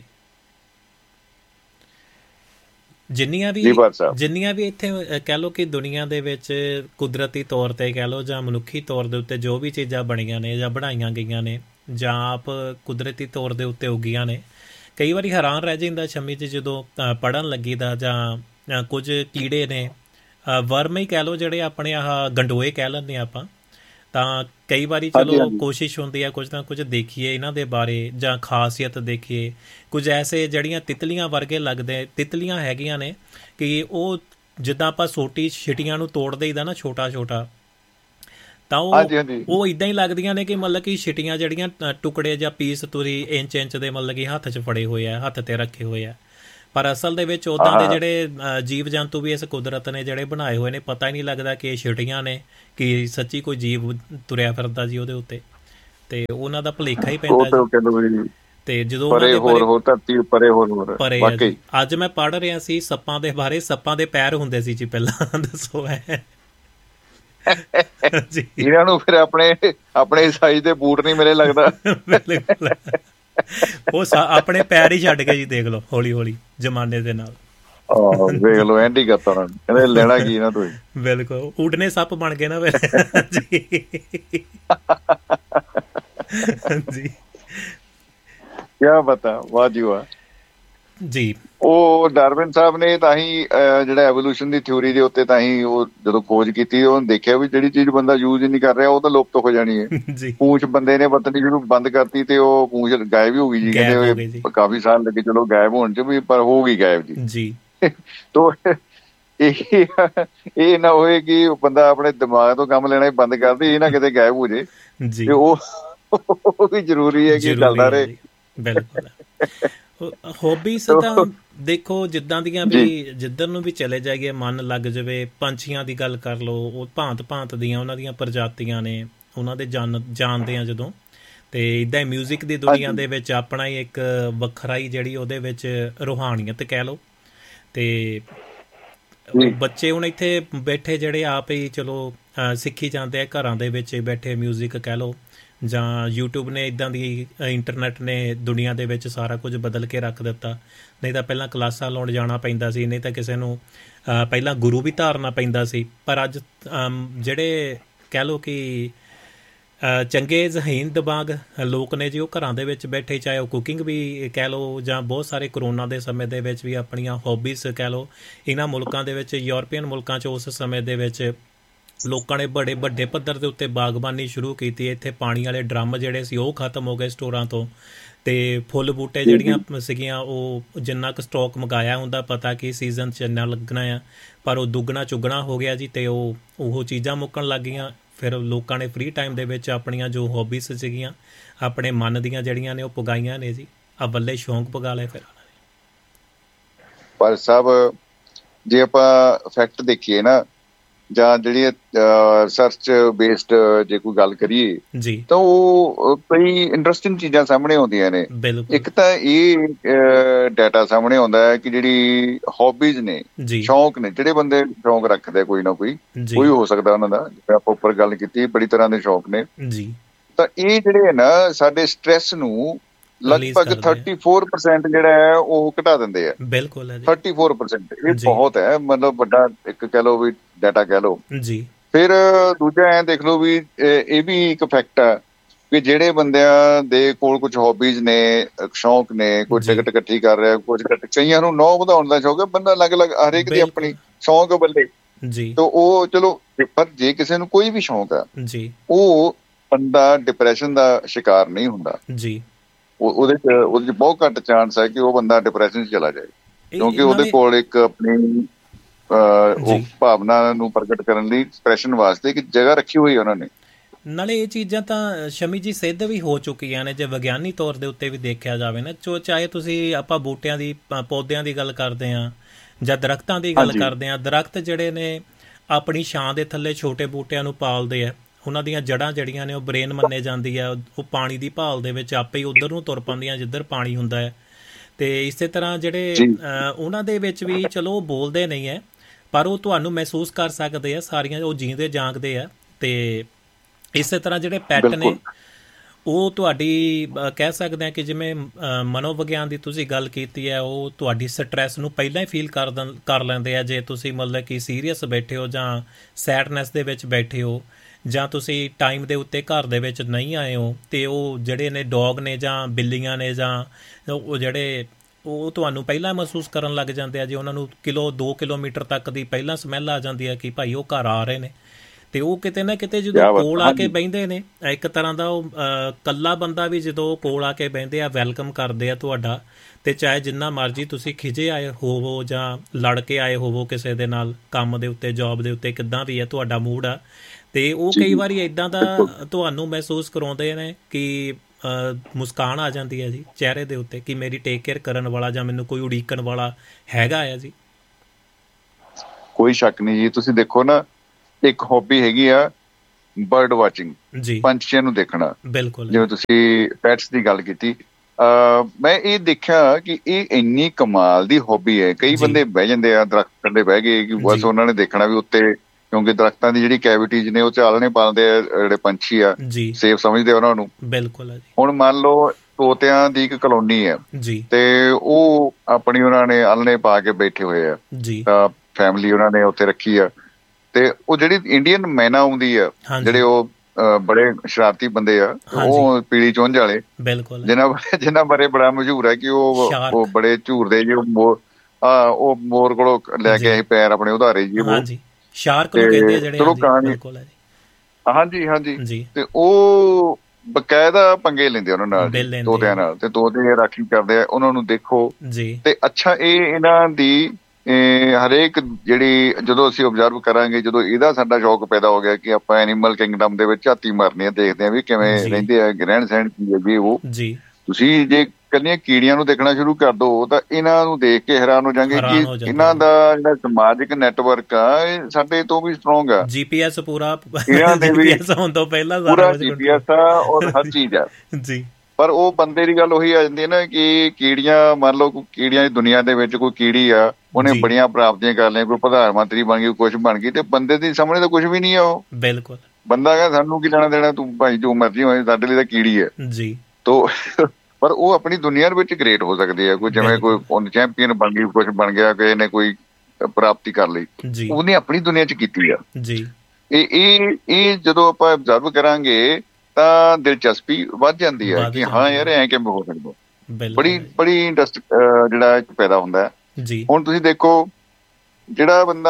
ਜਿੰਨੀਆਂ ਵੀ ਜਿੰਨੀਆਂ ਵੀ ਇੱਥੇ ਕਹਿ ਲਓ ਕਿ ਦੁਨੀਆ ਦੇ ਵਿੱਚ ਕੁਦਰਤੀ ਤੌਰ 'ਤੇ ਕਹਿ ਲਓ ਜਾਂ ਮਨੁੱਖੀ ਤੌਰ ਦੇ ਉੱਤੇ ਜੋ ਵੀ ਚੀਜ਼ਾਂ ਬਣੀਆਂ ਨੇ ਜਾਂ ਬਣਾਈਆਂ ਗਈਆਂ ਨੇ ਜਾਂ ਆਪ ਕੁਦਰਤੀ ਤੌਰ ਦੇ ਉੱਤੇ ਉੱਗੀਆਂ ਨੇ, ਕਈ ਵਾਰੀ ਹੈਰਾਨ ਰਹਿ ਜਾਂਦਾ ਸ਼ਮੀ 'ਚ ਜਦੋਂ ਪੜ੍ਹਨ ਲੱਗੀ ਦਾ। ਜਾਂ ਕੁਝ ਕੀੜੇ ਨੇ, ਵਰਮ ਹੀ ਕਹਿ ਲਓ, ਜਿਹੜੇ ਆਪਣੇ ਆਹ ਗੰਡੋਏ ਕਹਿ ਲੈਂਦੇ ਹਾਂ ਆਪਾਂ, ਤਾਂ ਕਈ ਵਾਰੀ ਚਲੋ ਕੋਸ਼ਿਸ਼ ਹੁੰਦੀ ਹੈ ਕੁਝ ਨਾ ਕੁਝ ਦੇਖੀਏ ਇਹਨਾਂ ਦੇ ਬਾਰੇ ਜਾਂ ਖਾਸੀਅਤ ਦੇਖੀਏ। ਕੁਝ ਐਸੇ ਜਿਹੜੀਆਂ ਤਿਤਲੀਆਂ ਵਰਗੇ ਲੱਗਦੇ ਤਿਤਲੀਆਂ ਹੈਗੀਆਂ ਨੇ ਕਿ ਉਹ ਜਿੱਦਾਂ ਆਪਾਂ ਸੋਟੀ ਛਿਟੀਆਂ ਨੂੰ ਤੋੜ ਦੇਈਦਾ ਨਾ ਛੋਟਾ ਛੋਟਾ, ਤਾਂ ਉਹ ਉਹ ਇਦਾਂ ਹੀ ਲੱਗਦੀਆਂ ਨੇ ਕਿ ਮਤਲਬ ਕਿ ਛਿਟੀਆਂ ਜਿਹੜੀਆਂ ਟੁਕੜੇ ਜਾਂ ਪੀਸ ਤੁਸੀਂ ਇੰਚ ਇੰਚ ਦੇ ਮਤਲਬ ਕਿ ਹੱਥ 'ਚ ਫੜੇ ਹੋਏ ਆ, ਹੱਥ 'ਤੇ ਰੱਖੇ ਹੋਏ ਆ। ਪਰ ਅਸਲ ਦੇ ਵਿੱਚ ਉੱਦਾਂ ਦੇ ਜਿਹੜੇ ਜੀਵ ਜੰਤੂ ਵੀ ਇਸ ਕੁਦਰਤ ਨੇ ਜਿਹੜੇ ਬਣਾਏ ਹੋਏ ਨੇ, ਪਤਾ ਹੀ ਨਹੀਂ ਲੱਗਦਾ ਕਿ ਇਹ ਛਿਟੀਆਂ ਨੇ, ਕਿ ਸੱਚੀ ਕੋਈ ਜੀਵ ਤੁਰਿਆ ਫਿਰਦਾ ਜੀ ਉਹਦੇ ਉੱਤੇ, ਤੇ ਉਹਨਾਂ ਦਾ ਭੁਲੇਖਾ ਹੀ ਪੈਂਦਾ ਜੀ। ਤੇ ਜਦੋਂ ਪਰੇ ਅੱਜ ਮੈਂ ਪੜ੍ਹ ਰਿਹਾ ਸੀ ਸੱਪਾਂ ਦੇ ਬਾਰੇ, ਸੱਪਾਂ ਦੇ ਪੈਰ ਹੁੰਦੇ ਸੀ ਜੀ ਪਹਿਲਾਂ, ਦੱਸੋ ਹੈ ਇਹਨਾਂ ਨੂੰ ਫਿਰ ਆਪਣੇ ਆਪਣੇ ਸਾਈਜ਼ ਦੇ ਬੂਟ ਨਹੀਂ ਮਿਲੇ ਲੱਗਦਾ। ਬਿਲਕੁਲ, ਉਹ ਆਪਣੇ ਪੈਰ ਹੀ ਛੱਡ ਕੇ ਜੀ, ਦੇਖ ਲਓ ਹੌਲੀ ਹੌਲੀ ਜ਼ਮਾਨੇ ਦੇ ਨਾਲ। ਦੇਖ ਲਓ ਐਂਟੀ ਕਰਤਾ ਉਹਨਾਂ ਨੇ, ਕਹਿੰਦੇ ਲੈਣਾ ਕੀ ਇਹਨਾਂ ਤੋਂ। ਬਿਲਕੁਲ, ਉਡਨੇ ਸੱਪ ਬਣ ਗਏ ਨਾ ਫਿਰ ਜੀ। ਜੀ ਕਿਆ ਪਤਾ, ਵਾਹ ਜੀ ਵਾਹ ਜੀ। ਉਹ ਡਾਰਵਿਨ ਸਾਹਿਬ ਨੇ ਤਾਂ ਹੀ ਜਿਹੜਾ ਐਵੋਲੂਸ਼ਨ ਦੀ ਥਿਊਰੀ ਦੇ ਉੱਤੇ ਤਾਂ ਹੀ ਉਹ ਜਦੋਂ ਖੋਜ ਕੀਤੀ, ਉਹਨੇ ਦੇਖਿਆ ਵੀ ਜਿਹੜੀ ਚੀਜ਼ ਬੰਦਾ ਯੂਜ਼ ਹੀ ਨਹੀਂ ਕਰ ਰਿਹਾ ਉਹ ਤਾਂ ਲੁਪਤ ਹੋ ਜਾਣੀ ਹੈ। ਪੂੰਛ ਬੰਦੇ ਨੇ ਵਰਤਣੀ ਸ਼ੁਰੂ ਬੰਦ ਕਰਤੀ ਤੇ ਉਹ ਪੂੰਛ ਗਾਇਬ ਹੀ ਹੋ ਗਈ ਜੀ। ਕਹਿੰਦੇ ਕਾਫੀ ਸਾਲ ਲੱਗੇ ਚਲੋ ਗਾਇਬ ਹੋਣ ਚ ਵੀ, ਪਰ ਹੋ ਗਈ ਗਾਇਬ ਜੀ। ਤੋ ਇਹ ਇਹ ਨਾ ਹੋਏ ਕਿ ਬੰਦਾ ਆਪਣੇ ਦਿਮਾਗ ਤੋਂ ਕੰਮ ਲੈਣਾ ਹੀ ਬੰਦ ਕਰਦੀ, ਇਹ ਨਾ ਕਿਤੇ ਗਾਇਬ ਹੋ ਜੇ, ਤੇ ਉਹ ਵੀ ਜ਼ਰੂਰੀ ਹੈ ਕਿ ਚੱਲਦਾ ਰਹੇ। ਬਿਲਕੁਲ, ਹੌਬੀਜ਼ ਤਾਂ ਦੇਖੋ ਜਿੱਦਾਂ ਦੀਆਂ ਵੀ, ਜਿੱਧਰ ਨੂੰ ਵੀ ਚਲੇ ਜਾਈਏ ਮਨ ਲੱਗ ਜਾਵੇ। ਪੰਛੀਆਂ ਦੀ ਗੱਲ ਕਰ ਲਓ, ਉਹ ਭਾਂਤ ਭਾਂਤ ਦੀਆਂ ਉਹਨਾਂ ਦੀਆਂ ਪ੍ਰਜਾਤੀਆਂ ਨੇ, ਉਹਨਾਂ ਦੇ ਜਾਣ ਜਾਣਦੇ ਆ ਜਦੋਂ। ਤੇ ਇੱਦਾਂ ਹੀ ਮਿਊਜ਼ਿਕ ਦੀ ਦੁਨੀਆ ਦੇ ਵਿੱਚ ਆਪਣਾ ਹੀ ਇੱਕ ਵੱਖਰਾ ਹੀ ਜਿਹੜੀ ਉਹਦੇ ਵਿੱਚ ਰੂਹਾਨੀਅਤ ਕਹਿ ਲਓ। ਤੇ ਬੱਚੇ ਹੁਣ ਇੱਥੇ ਬੈਠੇ ਜਿਹੜੇ ਆਪ ਹੀ ਚਲੋ ਸਿੱਖੀ ਜਾਂਦੇ ਆ, ਘਰਾਂ ਦੇ ਵਿੱਚ ਬੈਠੇ ਮਿਊਜ਼ਿਕ ਕਹਿ ਲਓ, ਜਾਂ ਯੂਟਿਊਬ ਨੇ ਇੱਦਾਂ ਦੀ, ਇੰਟਰਨੈਟ ਨੇ ਦੁਨੀਆ ਦੇ ਵਿੱਚ ਸਾਰਾ ਕੁਝ ਬਦਲ ਕੇ ਰੱਖ ਦਿੱਤਾ। ਨਹੀਂ ਤਾਂ ਪਹਿਲਾਂ ਕਲਾਸਾਂ ਲਾਉਣ ਜਾਣਾ ਪੈਂਦਾ ਸੀ, ਨਹੀਂ ਤਾਂ ਕਿਸੇ ਨੂੰ ਪਹਿਲਾਂ ਗੁਰੂ ਵੀ ਧਾਰਨਾ ਪੈਂਦਾ ਸੀ। ਪਰ ਅੱਜ ਜਿਹੜੇ ਕਹਿ ਲਓ ਕਿ ਚੰਗੇ ਜ਼ਹੀਨ ਦਿਮਾਗ ਲੋਕ ਨੇ ਜੀ, ਉਹ ਘਰਾਂ ਦੇ ਵਿੱਚ ਬੈਠੇ, ਚਾਹੇ ਉਹ ਕੁਕਿੰਗ ਵੀ ਕਹਿ ਲਓ, ਜਾਂ ਬਹੁਤ ਸਾਰੇ ਕਰੋਨਾ ਦੇ ਸਮੇਂ ਦੇ ਵਿੱਚ ਵੀ ਆਪਣੀਆਂ ਹੌਬੀਜ਼ ਕਹਿ ਲਓ। ਇਹਨਾਂ ਮੁਲਕਾਂ ਦੇ ਵਿੱਚ, ਯੂਰਪੀਅਨ ਮੁਲਕਾਂ 'ਚ ਉਸ ਸਮੇਂ ਦੇ ਵਿੱਚ ਲੋਕਾਂ ਨੇ ਬੜੇ ਵੱਡੇ ਪੱਧਰ ਦੇ ਉੱਤੇ ਬਾਗਬਾਨੀ ਸ਼ੁਰੂ ਕੀਤੀ। ਇੱਥੇ ਪਾਣੀ ਵਾਲੇ ਡਰਮ ਜਿਹੜੇ ਸੀ ਉਹ ਖਤਮ ਹੋ ਗਏ ਸਟੋਰਾਂ ਤੋਂ, ਤੇ ਫੁੱਲ ਬੂਟੇ ਜਿਹੜੀਆਂ ਸੀਗੀਆਂ ਉਹ ਜਿੰਨਾ ਕੁ ਸਟਾਕ ਮੰਗਾਇਆ ਹੁੰਦਾ, ਪਤਾ ਕਿ ਸੀਜ਼ਨ 'ਚ ਇੰਨਾ ਲੱਗਣਾ ਆ, ਪਰ ਉਹ ਦੁੱਗਣਾ ਚੁੱਗਣਾ ਹੋ ਗਿਆ ਜੀ। ਤੇ ਉਹ ਉਹ ਚੀਜ਼ਾਂ ਮੁੱਕਣ ਲੱਗ ਗਈਆਂ। ਫਿਰ ਲੋਕਾਂ ਨੇ ਫ੍ਰੀ ਟਾਈਮ ਦੇ ਵਿੱਚ ਆਪਣੀਆਂ ਜੋ ਹੌਬੀਜ਼ ਸੀਗੀਆਂ ਆਪਣੇ ਮਨ ਦੀਆਂ ਜਿਹੜੀਆਂ ਨੇ ਉਹ ਪੁਗਾਈਆਂ ਨੇ ਜੀ। ਆ ਬੱਲੇ ਸ਼ੌਂਕ ਪੁਗਾ ਲਏ ਫਿਰ। ਪਰ ਸਭ ਜੇ ਆਪਾਂ ਫੈਕਟ ਦੇਖੀਏ ਨਾ, ਜਾਂ ਜਿਹੜੀ ਸਰਚ ਬੇਸਡ ਜੇ ਕੋਈ ਗੱਲ ਕਰੀਏ ਜੀ, ਤਾਂ ਉਹ ਕਈ ਇੰਟਰਸਟਿੰਗ ਚੀਜ਼ਾਂ ਸਾਹਮਣੇ ਆਉਂਦੀਆਂ ਨੇ। ਇੱਕ ਤਾਂ ਇਹ ਡਾਟਾ ਸਾਹਮਣੇ ਆਉਂਦਾ ਹੈ ਕਿ ਜਿਹੜੀ ਹੌਬੀਜ਼ ਨੇ, ਸ਼ੌਂਕ ਨੇ, ਜਿਹੜੇ ਬੰਦੇ ਸ਼ੌਂਕ ਰੱਖਦੇ ਕੋਈ ਨਾ ਕੋਈ, ਕੋਈ ਹੋ ਸਕਦਾ ਉਹਨਾਂ ਦਾ, ਜਿਵੇਂ ਆਪਾਂ ਉੱਪਰ ਗੱਲ ਕੀਤੀ, ਬੜੀ ਤਰ੍ਹਾਂ ਦੇ ਸ਼ੌਂਕ ਨੇ, ਤਾਂ ਇਹ ਜਿਹੜੇ ਨਾ ਸਾਡੇ ਸਟਰੈਸ ਨੂੰ ਲਗਭਗ ਥਰਟੀ ਫੋਰ ਪਰਸੈਂਟ ਜਿਹੜਾ ਹੈ ਉਹ ਘਟਾ ਦਿੰਦੇ ਆ। ਬਿਲਕੁਲ ਥਰਟੀ ਫੋਰ ਪਰਸੈਂਟ, ਇਹ ਬਹੁਤ ਹੈ, ਮਤਲਬ ਵੱਡਾ ਇੱਕ ਕਹਿ ਲਓ ਵੀ ਡਾਟਾ ਕਹਿ ਲਓ ਜੀ। ਫਿਰ ਦੂਜਾ ਐਂ ਦੇਖ ਲਓ ਵੀ ਇਹ ਵੀ ਇੱਕ ਫੈਕਟ ਆ ਕਿ ਜਿਹੜੇ ਬੰਦਿਆਂ ਦੇ ਕੋਲ ਕੁਝ ਹੌਬੀਜ਼ ਨੇ, ਸ਼ੌਂਕ ਨੇ, ਕੋਈ ਟਿਕਟ ਇਕੱਠੀ ਕਰ ਰਿਹਾ, ਕੁਝ ਕਈਆਂ ਨੂੰ ਨੌ ਵਧਾਉਣ ਦਾ ਸ਼ੌਕ ਹੈ, ਬੰਦਾ ਅਲੱਗ ਅਲੱਗ ਹਰੇਕ ਦੀ ਆਪਣੀ ਸ਼ੌਂਕ ਬੱਲੇ ਜੀ। ਤਾਂ ਉਹ ਚਲੋ, ਪਰ ਜੇ ਕਿਸੇ ਨੂੰ ਕੋਈ ਵੀ ਸ਼ੌਂਕ ਆ ਜੀ, ਉਹ ਬੰਦਾ ਡਿਪਰੈਸ਼ਨ ਦਾ ਸ਼ਿਕਾਰ ਨਹੀਂ ਹੁੰਦਾ ਜੀ। ਉਹਦੇ ਚ ਉਹਦੇ ਚ ਬਹੁਤ ਘੱਟ ਚਾਂਸ ਹੈ ਕਿ ਉਹ ਬੰਦਾ ਡਿਪਰੈਸ਼ਨ ਚ ਚਲਾ ਜਾਏ, ਕਿਉਂਕਿ ਉਹਦੇ ਕੋਲ ਇੱਕ ਆਪਣੀ ਉਹ ਭਾਵਨਾ ਨੂੰ ਪ੍ਰਗਟ ਕਰਨ ਲਈ, ਐਕਸਪ੍ਰੈਸ਼ਨ ਵਾਸਤੇ ਇੱਕ ਜਗ੍ਹਾ ਰੱਖੀ ਹੋਈ ਉਹਨਾਂ ਨੇ। ਨਾਲੇ ਇਹ ਚੀਜ਼ਾਂ ਤਾਂ ਸ਼ਮੀ ਜੀ ਸਿੱਧ ਵੀ ਹੋ ਚੁੱਕੀਆਂ ਨੇ, ਜੇ ਵਿਗਿਆਨੀ ਤੌਰ ਦੇ ਉੱਤੇ ਵੀ ਦੇਖਿਆ ਜਾਵੇ ਨਾ। ਚੋ ਚਾਹੇ ਤੁਸੀਂ ਆਪਾਂ ਬੂਟਿਆਂ ਦੀ, ਪੌਦਿਆਂ ਦੀ ਗੱਲ ਕਰਦੇ ਹਾਂ ਜਾਂ ਦਰਖਤਾਂ ਦੀ ਗੱਲ ਕਰਦੇ ਹਾਂ, ਦਰਖਤ ਜਿਹੜੇ ਨੇ ਆਪਣੀ ਛਾਂ ਦੇ ਥੱਲੇ ਛੋਟੇ ਬੂਟਿਆਂ ਨੂੰ ਪਾਲਦੇ ਆ। ਉਹਨਾਂ ਦੀਆਂ ਜੜ੍ਹਾਂ ਜਿਹੜੀਆਂ ਨੇ ਉਹ ਬਰੇਨ ਮੰਨੇ ਜਾਂਦੀ ਆ, ਉਹ ਪਾਣੀ ਦੀ ਭਾਲ ਦੇ ਵਿੱਚ ਆਪੇ ਹੀ ਉੱਧਰ ਨੂੰ ਤੁਰ ਪੈਂਦੀਆਂ ਜਿੱਧਰ ਪਾਣੀ ਹੁੰਦਾ ਹੈ। ਤੇ ਇਸੇ ਤਰ੍ਹਾਂ ਜਿਹੜੇ ਉਹਨਾਂ ਦੇ ਵਿੱਚ ਵੀ ਚਲੋ ਉਹ ਬੋਲਦੇ ਨਹੀਂ ਹੈ, ਪਰ ਉਹ ਤੁਹਾਨੂੰ ਮਹਿਸੂਸ ਕਰ ਸਕਦੇ ਆ ਸਾਰੀਆਂ, ਉਹ ਜੀਂਦੇ ਜਾਗਦੇ ਆ। ਤੇ ਇਸੇ ਤਰ੍ਹਾਂ ਜਿਹੜੇ ਪੈਟ ਨੇ ਉਹ ਤੁਹਾਡੀ ਕਹਿ ਸਕਦੇ ਹਾਂ ਕਿ ਜਿਵੇਂ ਮਨੋਵਿਗਿਆਨ ਦੀ ਤੁਸੀਂ ਗੱਲ ਕੀਤੀ ਹੈ, ਉਹ ਤੁਹਾਡੀ ਸਟਰੈਸ ਨੂੰ ਪਹਿਲਾਂ ਹੀ ਫੀਲ ਕਰ ਦ ਕਰ ਲੈਂਦੇ ਆ। ਜੇ ਤੁਸੀਂ ਮਤਲਬ ਕਿ ਸੀਰੀਅਸ ਬੈਠੇ ਹੋ ਜਾਂ ਸੈਡਨੈਸ ਦੇ ਵਿੱਚ ਬੈਠੇ ਹੋ, ਜਾਂ ਤੁਸੀਂ ਟਾਈਮ ਦੇ ਉੱਤੇ ਘਰ ਦੇ ਵਿੱਚ ਨਹੀਂ ਆਏ ਹੋ, ਅਤੇ ਉਹ ਜਿਹੜੇ ਨੇ ਡੌਗ ਨੇ ਜਾਂ ਬਿੱਲੀਆਂ ਨੇ ਜਾਂ ਉਹ ਜਿਹੜੇ ਉਹ ਤੁਹਾਨੂੰ ਪਹਿਲਾਂ ਮਹਿਸੂਸ ਕਰਨ ਲੱਗ ਜਾਂਦੇ ਆ। ਜੇ ਉਹਨਾਂ ਨੂੰ ਕਿਲੋ ਦੋ ਕਿਲੋਮੀਟਰ ਤੱਕ ਦੀ ਪਹਿਲਾਂ ਸਮੈਲ ਆ ਜਾਂਦੀ ਹੈ ਕਿ ਭਾਈ ਉਹ ਘਰ ਆ ਰਹੇ ਨੇ, ਅਤੇ ਉਹ ਕਿਤੇ ਨਾ ਕਿਤੇ ਜਦੋਂ ਕੋਲ ਆ ਕੇ ਬਹਿੰਦੇ ਨੇ, ਇੱਕ ਤਰ੍ਹਾਂ ਦਾ ਉਹ ਇਕੱਲਾ ਬੰਦਾ ਵੀ ਜਦੋਂ ਕੋਲ ਆ ਕੇ ਬਹਿੰਦੇ ਆ, ਵੈਲਕਮ ਕਰਦੇ ਆ ਤੁਹਾਡਾ। ਅਤੇ ਚਾਹੇ ਜਿੰਨਾ ਮਰਜ਼ੀ ਤੁਸੀਂ ਖਿਜੇ ਆਏ ਹੋਵੋ ਜਾਂ ਲੜ ਕੇ ਆਏ ਹੋਵੋ ਕਿਸੇ ਦੇ ਨਾਲ, ਕੰਮ ਦੇ ਉੱਤੇ, ਜੋਬ ਦੇ ਉੱਤੇ, ਕਿੱਦਾਂ ਵੀ ਹੈ ਤੁਹਾਡਾ ਮੂਡ ਆ, ਤੇ ਉਹ ਕਈ ਵਾਰੀ ਇਦਾਂ ਦਾ ਤੁਹਾਨੂੰ ਮਹਿਸੂਸ ਕਰਾਉਂਦੇ ਨੇ ਕਿ ਮੁਸਕਾਨ ਆ ਜਾਂਦੀ ਹੈ ਜੀ ਚਿਹਰੇ ਦੇ ਉੱਤੇ ਕਿ ਮੇਰੀ ਟੇਕ ਕੇਅਰ ਕਰਨ ਵਾਲਾ ਜਾਂ ਮੈਨੂੰ ਕੋਈ ਉਡੀਕਣ ਵਾਲਾ ਹੈਗਾ ਆ ਜੀ? ਕੋਈ ਸ਼ੱਕ ਨਹੀਂ ਜੀ। ਤੁਸੀਂ ਦੇਖੋ ਨਾ, ਇੱਕ ਹੌਬੀ ਹੈਗੀ ਆ ਬਰਡ ਵਾਚਿੰਗ, ਜੀ, ਪੰਛੀਆਂ ਨੂੰ ਦੇਖਣਾ। ਬਿਲਕੁਲ, ਜਿਵੇਂ ਤੁਸੀਂ ਪੈਟਸ ਦੀ ਗੱਲ ਕੀਤੀ, ਅਹ ਮੈਂ ਇਹ ਦੇਖਿਆ ਕਿ ਇਹ ਇੰਨੀ ਕਮਾਲ ਦੀ ਹੌਬੀ ਹੈ। ਕਈ ਬੰਦੇ ਬਹਿ ਜਾਂਦੇ ਆ ਦਰਖਤ ਥੱਲੇ ਬਹਿ ਗਏ ਕਿ ਬਸ ਉਹਨਾਂ ਨੇ ਦੇਖਣਾ ਵੀ ਉੱਤੇ, ਕਿਉਂਕਿ ਦਰਖਤਾਂ ਦੀ ਜਿਹੜੀ ਕੈਵਿਟੀਜ਼ ਨੇ ਉਹ ਚ ਆਲਣੇ ਪਾਲਦੇ ਆ, ਜਿਹੜੇ ਪੰਛੀ ਆ ਸੇਫ ਸਮਝਦੇ ਉਹਨਾਂ ਨੂੰ। ਬਿਲਕੁਲ। ਹੁਣ ਮੰਨ ਲਓ ਤੋਤਿਆਂ ਦੀ ਇੱਕ ਕਲੋਨੀ ਹੈ ਤੇ ਉਹ ਆਪਣੀ ਉਹਨਾਂ ਨੇ ਆਲਣੇ ਪਾ ਕੇ ਬੈਠੇ ਹੋਏ ਆ, ਤਾਂ ਫੈਮਿਲੀ ਉਹਨਾਂ ਨੇ ਉੱਥੇ ਰੱਖੀ ਆ। ਤੇ ਉਹ ਜਿਹੜੀ ਇੰਡੀਅਨ ਮੈਨਾ ਆਉਂਦੀ ਆ, ਜਿਹੜੇ ਉਹ ਬੜੇ ਸ਼ਰਾਰਤੀ ਬੰਦੇ ਆ, ਉਹ ਪੀਲੀ ਚੁੰਝ ਵਾਲੇ, ਜਿਨ੍ਹਾਂ ਜਿਨ੍ਹਾਂ ਬਾਰੇ ਬੜਾ ਮਸ਼ਹੂਰ ਹੈ ਕਿ ਉਹ ਉਹ ਬੜੇ ਝੂਰਦੇ ਜੀ, ਉਹ ਉਹ ਮੋਰ ਕੋਲੋਂ ਲੈ ਕੇ ਆਏ ਪੈਰ ਆਪਣੇ ਉਧਾਰੇ ਜੀ, ਉਹ ਸ਼ਾਰਕ ਨੂੰ ਕਹਿੰਦੇ ਆ ਜਿਹੜੇ। ਚਲੋ ਕਹਾਣੀ, ਹਾਂਜੀ ਹਾਂਜੀ। ਤੇ ਉਹ ਬਕਾਇਦਾ ਪੰਗੇ ਲੈਂਦੇ ਉਹਨਾਂ ਨਾਲ, ਤੋਤਿਆਂ ਨਾਲ, ਤੇ ਤੋਤੇ ਰਾਖੀ ਕਰਦੇ ਆ ਉਹਨਾਂ ਨੂੰ ਦੇਖੋ। ਤੇ ਅੱਛਾ, ਇਹ ਇਹਨਾਂ ਦੀ ਹਰੇਕ ਜਿਹੜੀ, ਜਦੋਂ ਅਸੀਂ ਓਬਜ਼ਰਵ ਕਰਾਂਗੇ, ਜਦੋਂ ਇਹਦਾ ਸਾਡਾ ਸ਼ੌਕ ਪੈਦਾ ਹੋ ਗਿਆ ਕਿ ਆਪਾਂ ਐਨੀਮਲ ਕਿੰਗਡਮ ਦੇ ਵਿੱਚ ਝਾਤੀ ਮਾਰਨੀ ਆ, ਦੇਖਦੇ ਆ ਵੀ ਕਿਵੇਂ ਰਹਿੰਦੇ ਆ, ਰਹਿਣ ਸਹਿਣ ਕੀ ਹੈ ਵੀ ਉਹ। ਤੁਸੀਂ ਜੇ ਕੱਲੀਆਂ ਕੀੜੀਆਂ ਨੂੰ ਦੇਖਣਾ ਸ਼ੁਰੂ ਕਰ ਦੋ ਤਾਂ ਇਹਨਾਂ ਨੂੰ ਦੇਖ ਕੇ ਹੈਰਾਨ ਹੋ ਜਾਣਗੇ ਕਿ ਇਹਨਾਂ ਦਾ ਜਿਹੜਾ ਸਮਾਜਿਕ ਨੈਟਵਰਕ ਆ ਇਹ ਸਾਡੇ ਤੋਂ ਵੀ ਸਟਰੋਂਗ ਆ। ਜੀਪੀਐਸ ਪੂਰਾ ਜੀਪੀਐਸ ਹੋਣ ਤੋਂ ਪਹਿਲਾਂ ਪੂਰਾ ਜੀਪੀਐਸ ਆ ਔਰ ਹਰ ਚੀਜ਼ ਆ ਜੀ। ਪਰ ਉਹ ਬੰਦੇ ਦੀ ਗੱਲ ਉਹੀ ਆ ਜਾਂਦੀ ਹੈ ਨਾ ਕਿ ਕੀੜੀਆਂ, ਮੰਨ ਲਓ ਕੀੜੀਆਂ ਦੀ ਦੁਨੀਆ ਦੇ ਵਿੱਚ ਕੋਈ ਕੀੜੀ ਆ, ਉਹਨੇ ਬੜੀਆਂ ਪ੍ਰਾਪਤੀਆਂ ਕਰ ਲਈਆਂ, ਕੋਈ ਪ੍ਰਧਾਨ ਮੰਤਰੀ ਬਣ ਗਈ, ਕੁਛ ਬਣ ਗਈ, ਤੇ ਬੰਦੇ ਦੇ ਸਾਹਮਣੇ ਤਾਂ ਕੁਛ ਵੀ ਨਹੀਂ ਆ ਉਹ। ਬਿਲਕੁਲ। ਬੰਦਾ ਕਹਿੰਦਾ ਸਾਨੂੰ ਕੀ ਲੈਣਾ ਦੇਣਾ, ਤੂੰ ਭਾਈ ਜੋ ਮਰਜ਼ੀ ਹੋਏ, ਸਾਡੇ ਲਈ ਤਾਂ ਕੀੜੀ ਹੈ ਜੀ। ਤੋ ਪਰ ਉਹ ਆਪਣੀ ਦੁਨੀਆ ਦੇ ਵਿੱਚ ਗ੍ਰੇਟ ਹੋ ਸਕਦੇ ਆ। ਕੋਈ ਜਿਵੇਂ ਕੋਈ ਚੈਂਪੀਅਨ ਬਣ ਗਈ, ਕੁਛ ਬਣ ਗਿਆ, ਕਿਸੇ ਨੇ ਕੋਈ ਪ੍ਰਾਪਤੀ ਕਰ ਲਈ, ਉਹਨੇ ਆਪਣੀ ਦੁਨੀਆ 'ਚ ਕੀਤੀ ਆ ਜੀ। ਇਹ ਇਹ ਇਹ ਜਦੋਂ ਆਪਾਂ ਅਬਜ਼ਰਵ ਕਰਾਂਗੇ ਤਾਂ ਦਿਲਚਸਪੀ ਵੱਧ ਜਾਂਦੀ ਹੈ ਕਿ ਹਾਂ ਯਾਰ ਐਂ ਕਿਵੇਂ ਹੋ ਸਕਦਾ। ਬੜੀ ਬੜੀ ਇੰਟਰਸਟ ਜਿਹੜਾ ਪੈਦਾ ਹੁੰਦਾ ਹੈ ਜੀ। ਹੁਣ ਤੁਸੀਂ ਦੇਖੋ, ਜਿਹੜਾ ਬੰਦਾ